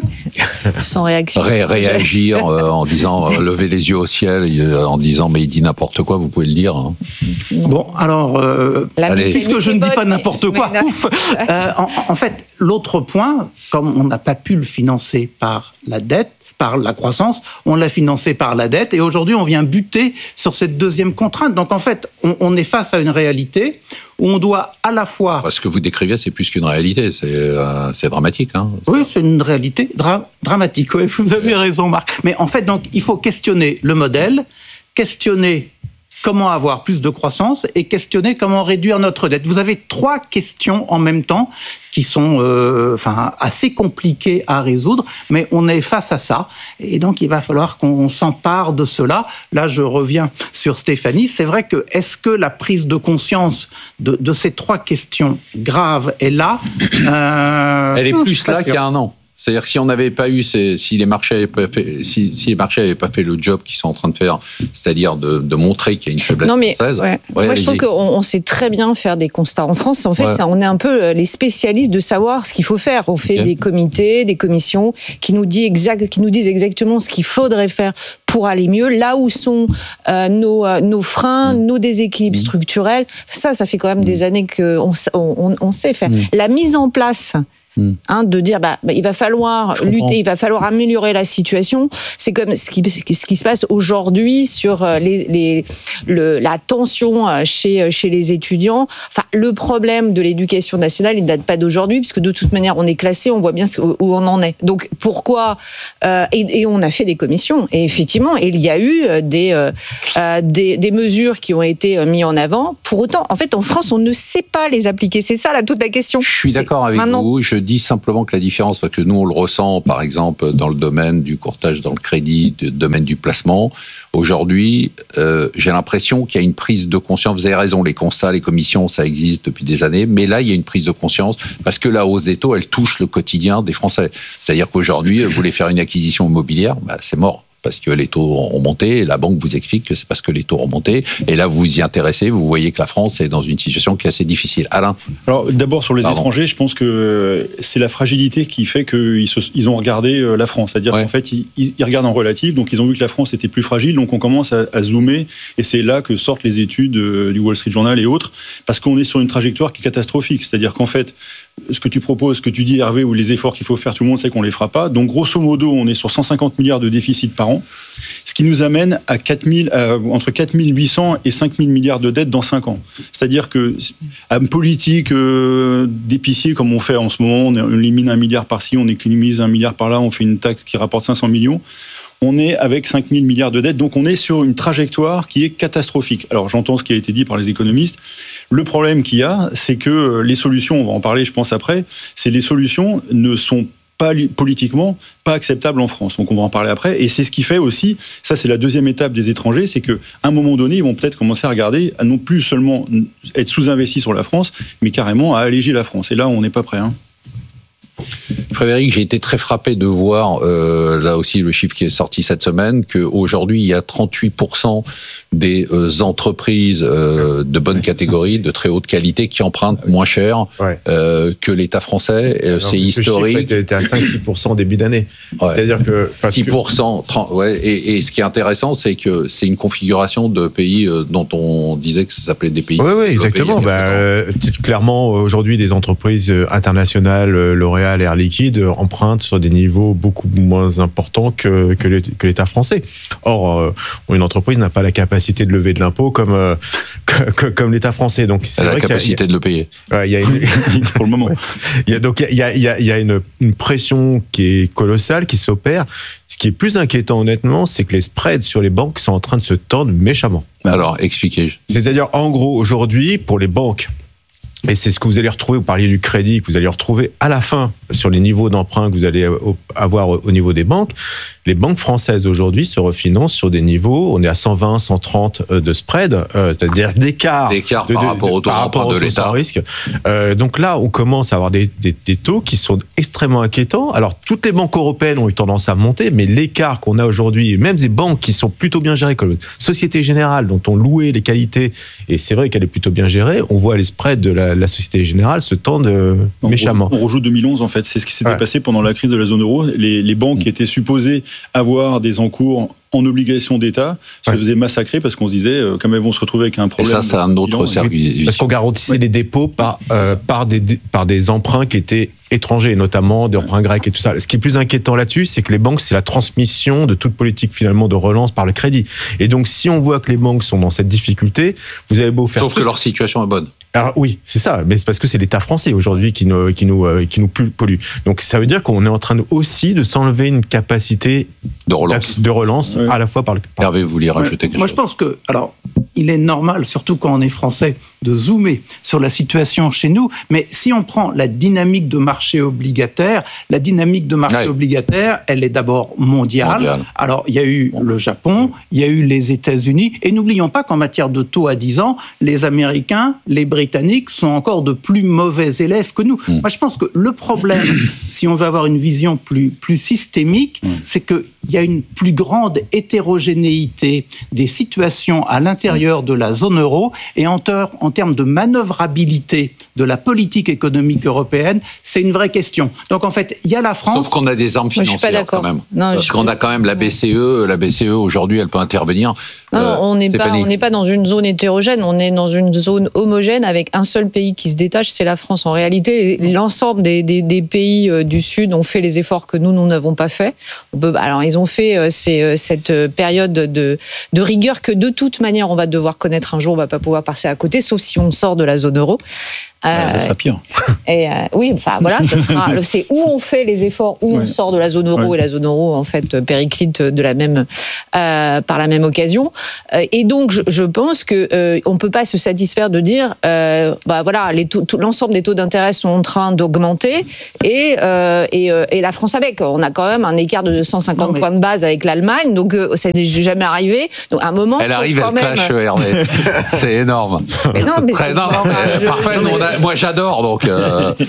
Speaker 13: sans réaction.
Speaker 12: Ré réagir euh, en disant, euh, lever les yeux au ciel, euh, en disant, mais il dit n'importe quoi, vous pouvez le dire. Hein.
Speaker 16: Bon, alors... Euh,
Speaker 12: Allez.
Speaker 16: Puisque je ne dis pas n'importe quoi, ouf. Euh, en, en fait, l'autre point, comme on n'a pas pu le financer par la dette, par la croissance, on l'a financé par la dette, et aujourd'hui on vient buter sur cette deuxième contrainte. Donc en fait, on, on est face à une réalité où on doit à la fois...
Speaker 12: Ce que vous décrivez, c'est plus qu'une réalité, c'est euh, dramatique. Hein.
Speaker 16: Oui, c'est une réalité dra dramatique, oui, vous avez raison Marc. Mais en fait, donc, il faut questionner le modèle, questionner comment avoir plus de croissance et questionner comment réduire notre dette. Vous avez trois questions en même temps qui sont euh, enfin, assez compliquées à résoudre, mais on est face à ça. Et donc, il va falloir qu'on s'empare de cela. Là, je reviens sur Stéphanie. C'est vrai que, est-ce que la prise de conscience de, de ces trois questions graves est là euh,
Speaker 12: Elle est plus là qu'il y a un an. C'est-à-dire que si on n'avait pas eu, ces, si les marchés n'avaient pas fait, si, si les marchés n'avaient pas fait le job qu'ils sont en train de faire, c'est-à-dire de, de montrer qu'il y a une faiblesse
Speaker 13: non mais,
Speaker 12: française.
Speaker 13: Ouais.
Speaker 12: Ouais,
Speaker 13: Moi,
Speaker 12: allez-y.
Speaker 13: je trouve qu'on on sait très bien faire des constats en France. En fait,
Speaker 12: ouais.
Speaker 13: ça, on est un peu les spécialistes de savoir ce qu'il faut faire. On fait okay. des comités, des commissions qui nous, dit exact, qui nous disent exactement ce qu'il faudrait faire pour aller mieux, là où sont euh, nos, euh, nos freins, mmh. nos déséquilibres mmh. structurels. Ça, ça fait quand même mmh. des années qu'on on, on sait faire. Mmh. La mise en place... Hein, de dire bah, bah il va falloir lutter, il va falloir améliorer la situation. C'est comme ce qui, ce qui se passe aujourd'hui sur les, les, le, la tension chez, chez les étudiants. Enfin, le problème de l'éducation nationale, il ne date pas d'aujourd'hui, puisque de toute manière, on est classé, on voit bien où on en est. Donc, pourquoi euh, et, et on a fait des commissions. Et effectivement, il y a eu des, euh, des, des mesures qui ont été mises en avant. Pour autant, en fait, en France, on ne sait pas les appliquer. C'est ça, là, toute la question.
Speaker 12: Je suis d'accord avec
Speaker 13: maintenant...
Speaker 12: vous. Je dis simplement que la différence, parce que nous on le ressent par exemple dans le domaine du courtage dans le crédit, du domaine du placement, aujourd'hui euh, j'ai l'impression qu'il y a une prise de conscience, vous avez raison, les constats, les commissions ça existe depuis des années, mais là il y a une prise de conscience parce que la hausse des taux elle touche le quotidien des Français. C'est-à-dire qu'aujourd'hui vous voulez faire une acquisition immobilière, bah, c'est mort. Parce que les taux ont monté, et la banque vous explique que c'est parce que les taux ont monté, et là vous vous y intéressez, vous voyez que la France est dans une situation qui est assez difficile. Alain ?
Speaker 14: Alors d'abord sur les
Speaker 12: Pardon.
Speaker 14: étrangers, je pense que c'est la fragilité qui fait qu'ils se, ils ont regardé la France, c'est-à-dire ouais. qu'en fait ils, ils regardent en relatif, donc ils ont vu que la France était plus fragile, donc on commence à, à zoomer, et c'est là que sortent les études du Wall Street Journal et autres, parce qu'on est sur une trajectoire qui est catastrophique, c'est-à-dire qu'en fait ce que tu proposes, ce que tu dis Hervé, ou les efforts qu'il faut faire, tout le monde sait qu'on les fera pas. Donc grosso modo, on est sur cent cinquante milliards de déficit par an, ce qui nous amène à quatre mille, euh, entre quatre mille huit cents et cinq mille milliards de dettes dans cinq ans. C'est-à-dire que à une politique euh, d'épicier comme on fait en ce moment, on élimine un milliard par-ci, on économise un milliard par-là, on fait une taxe qui rapporte cinq cents millions. On est avec cinq mille milliards de dettes, donc on est sur une trajectoire qui est catastrophique. Alors j'entends ce qui a été dit par les économistes. Le problème qu'il y a, c'est que les solutions, on va en parler je pense après, c'est les solutions ne sont pas politiquement pas acceptables en France. Donc on va en parler après. Et c'est ce qui fait aussi, ça c'est la deuxième étape des étrangers, c'est qu'à un moment donné, ils vont peut-être commencer à regarder, à non plus seulement être sous-investis sur la France, mais carrément à alléger la France. Et là, on n'est pas prêt. Hein.
Speaker 12: Frédéric, j'ai été très frappé de voir, euh, là aussi le chiffre qui est sorti cette semaine, qu'aujourd'hui il y a trente-huit pour cent des euh, entreprises euh, de bonne catégorie, de très haute qualité, qui empruntent moins cher ouais. euh, que l'État français. Alors, c'est historique.
Speaker 15: Ce était à cinq à six pour cent début d'année.
Speaker 12: Ouais.
Speaker 15: C'est-à-dire que...
Speaker 12: six pour cent, trente, ouais, et, et ce qui est intéressant, c'est que c'est une configuration de pays euh, dont on disait que ça s'appelait des pays...
Speaker 15: Oui, oui, exactement. Bah, euh, clairement, aujourd'hui, des entreprises internationales, L'Oréal, Air Liquide, empruntent sur des niveaux beaucoup moins importants que, que l'État français. Or, euh, une entreprise n'a pas la capacité de lever de l'impôt comme, euh, comme, comme l'État français. Donc, c'est
Speaker 12: Elle a
Speaker 15: vrai
Speaker 12: la capacité
Speaker 15: a,
Speaker 12: de le payer.
Speaker 15: Ouais, il y a une,
Speaker 14: pour le moment.
Speaker 15: Il y a, donc, il y a, il y a, il y a une, une pression qui est colossale, qui s'opère. Ce qui est plus inquiétant, honnêtement, c'est que les spreads sur les banques sont en train de se tordre méchamment.
Speaker 12: Alors, expliquez.
Speaker 15: C'est-à-dire, en gros, aujourd'hui, pour les banques, et c'est ce que vous allez retrouver, vous parliez du crédit, que vous allez retrouver à la fin sur les niveaux d'emprunt que vous allez avoir au niveau des banques. Les banques françaises aujourd'hui se refinancent sur des niveaux, on est à cent vingt, cent trente de spread, euh, c'est-à-dire d'écart,
Speaker 12: d'écart
Speaker 15: de,
Speaker 12: par
Speaker 15: de,
Speaker 12: rapport au taux
Speaker 15: par rapport
Speaker 12: de
Speaker 15: au
Speaker 12: l'État.
Speaker 15: Sans risque. Euh, donc là, on commence à avoir des, des, des taux qui sont extrêmement inquiétants. Alors, toutes les banques européennes ont eu tendance à monter, mais l'écart qu'on a aujourd'hui, même des banques qui sont plutôt bien gérées, comme Société Générale, dont on louait les qualités, et c'est vrai qu'elle est plutôt bien gérée, on voit les spreads de la, la Société Générale se tendent euh,
Speaker 14: on
Speaker 15: méchamment.
Speaker 14: On rejoue deux mille onze, en fait. C'est ce qui s'était ouais. passé pendant la crise de la zone euro. Les, les banques qui étaient supposées avoir des encours en obligation d'État se ouais. faisaient massacrer parce qu'on se disait euh, comme elles vont se retrouver avec un problème.
Speaker 12: Et ça, c'est un autre service.
Speaker 15: Parce qu'on garantissait
Speaker 14: ouais.
Speaker 15: les dépôts par, euh, par, des, par des emprunts qui étaient étrangers, notamment des emprunts ouais. grecs et tout ça. Ce qui est plus inquiétant là-dessus, c'est que les banques, c'est la transmission de toute politique finalement de relance par le crédit. Et donc, si on voit que les banques sont dans cette difficulté, vous avez beau faire...
Speaker 12: Sauf que leur situation est bonne.
Speaker 15: Alors oui, c'est ça, mais c'est parce que c'est l'État français aujourd'hui qui nous, qui nous, euh, qui nous pollue. Donc ça veut dire qu'on est en train de, aussi de s'enlever une capacité
Speaker 12: de relance,
Speaker 15: de relance
Speaker 14: ouais.
Speaker 15: à la fois par le... Par...
Speaker 12: Hervé, vous vouliez rajouter
Speaker 16: ouais.
Speaker 12: quelque
Speaker 16: Moi,
Speaker 12: chose ?
Speaker 16: Moi je pense que, alors, il est normal, surtout quand on est français, de zoomer sur la situation chez nous. Mais si on prend la dynamique de marché obligataire, la dynamique de marché ouais. obligataire, elle est d'abord mondiale. Mondial. Alors, il y a eu le Japon, il y a eu les États-Unis. Et n'oublions pas qu'en matière de taux à dix ans, les Américains, les Britanniques sont encore de plus mauvais élèves que nous. Mmh. Moi, je pense que le problème, si on veut avoir une vision plus, plus systémique, mmh. c'est qu'il y a une plus grande hétérogénéité des situations à l'intérieur de la zone euro et en, ter- en termes de manœuvrabilité de la politique économique européenne, c'est une vraie question. Donc en fait, il y a la France...
Speaker 12: Sauf qu'on a des armes financières quand même. Non, Parce qu'on a quand même la B C E. La B C E, aujourd'hui, elle peut intervenir.
Speaker 13: Non, euh, on n'est pas, on n'est pas dans une zone hétérogène, on est dans une zone homogène avec un seul pays qui se détache, c'est la France. En réalité, l'ensemble des, des, des pays du Sud ont fait les efforts que nous, nous n'avons pas fait. On peut, alors, ils ont fait c'est, cette période de, de rigueur que de toute manière, on va devoir connaître un jour, on ne va pas pouvoir passer à côté, sauf si on sort de la zone euro.
Speaker 14: Euh, ça sera pire.
Speaker 13: Et euh, oui, enfin voilà, ça sera. C'est où on fait les efforts, où ouais. on sort de la zone euro ouais. et la zone euro en fait périclite de la même euh, par la même occasion. Et donc je, je pense que euh, on peut pas se satisfaire de dire euh, bah voilà les taux, tout, l'ensemble des taux d'intérêt sont en train d'augmenter et euh, et, euh, et la France avec. On a quand même un écart de cent cinquante non, mais... points de base avec l'Allemagne, donc euh, ça n'est jamais arrivé. Donc à un moment,
Speaker 12: elle arrive,
Speaker 13: elle
Speaker 12: même... clash, Hervé. C'est énorme.
Speaker 13: Mais non, mais
Speaker 12: Très, non, non, mais, je, parfait. Je, on a, moi, j'adore donc. Euh...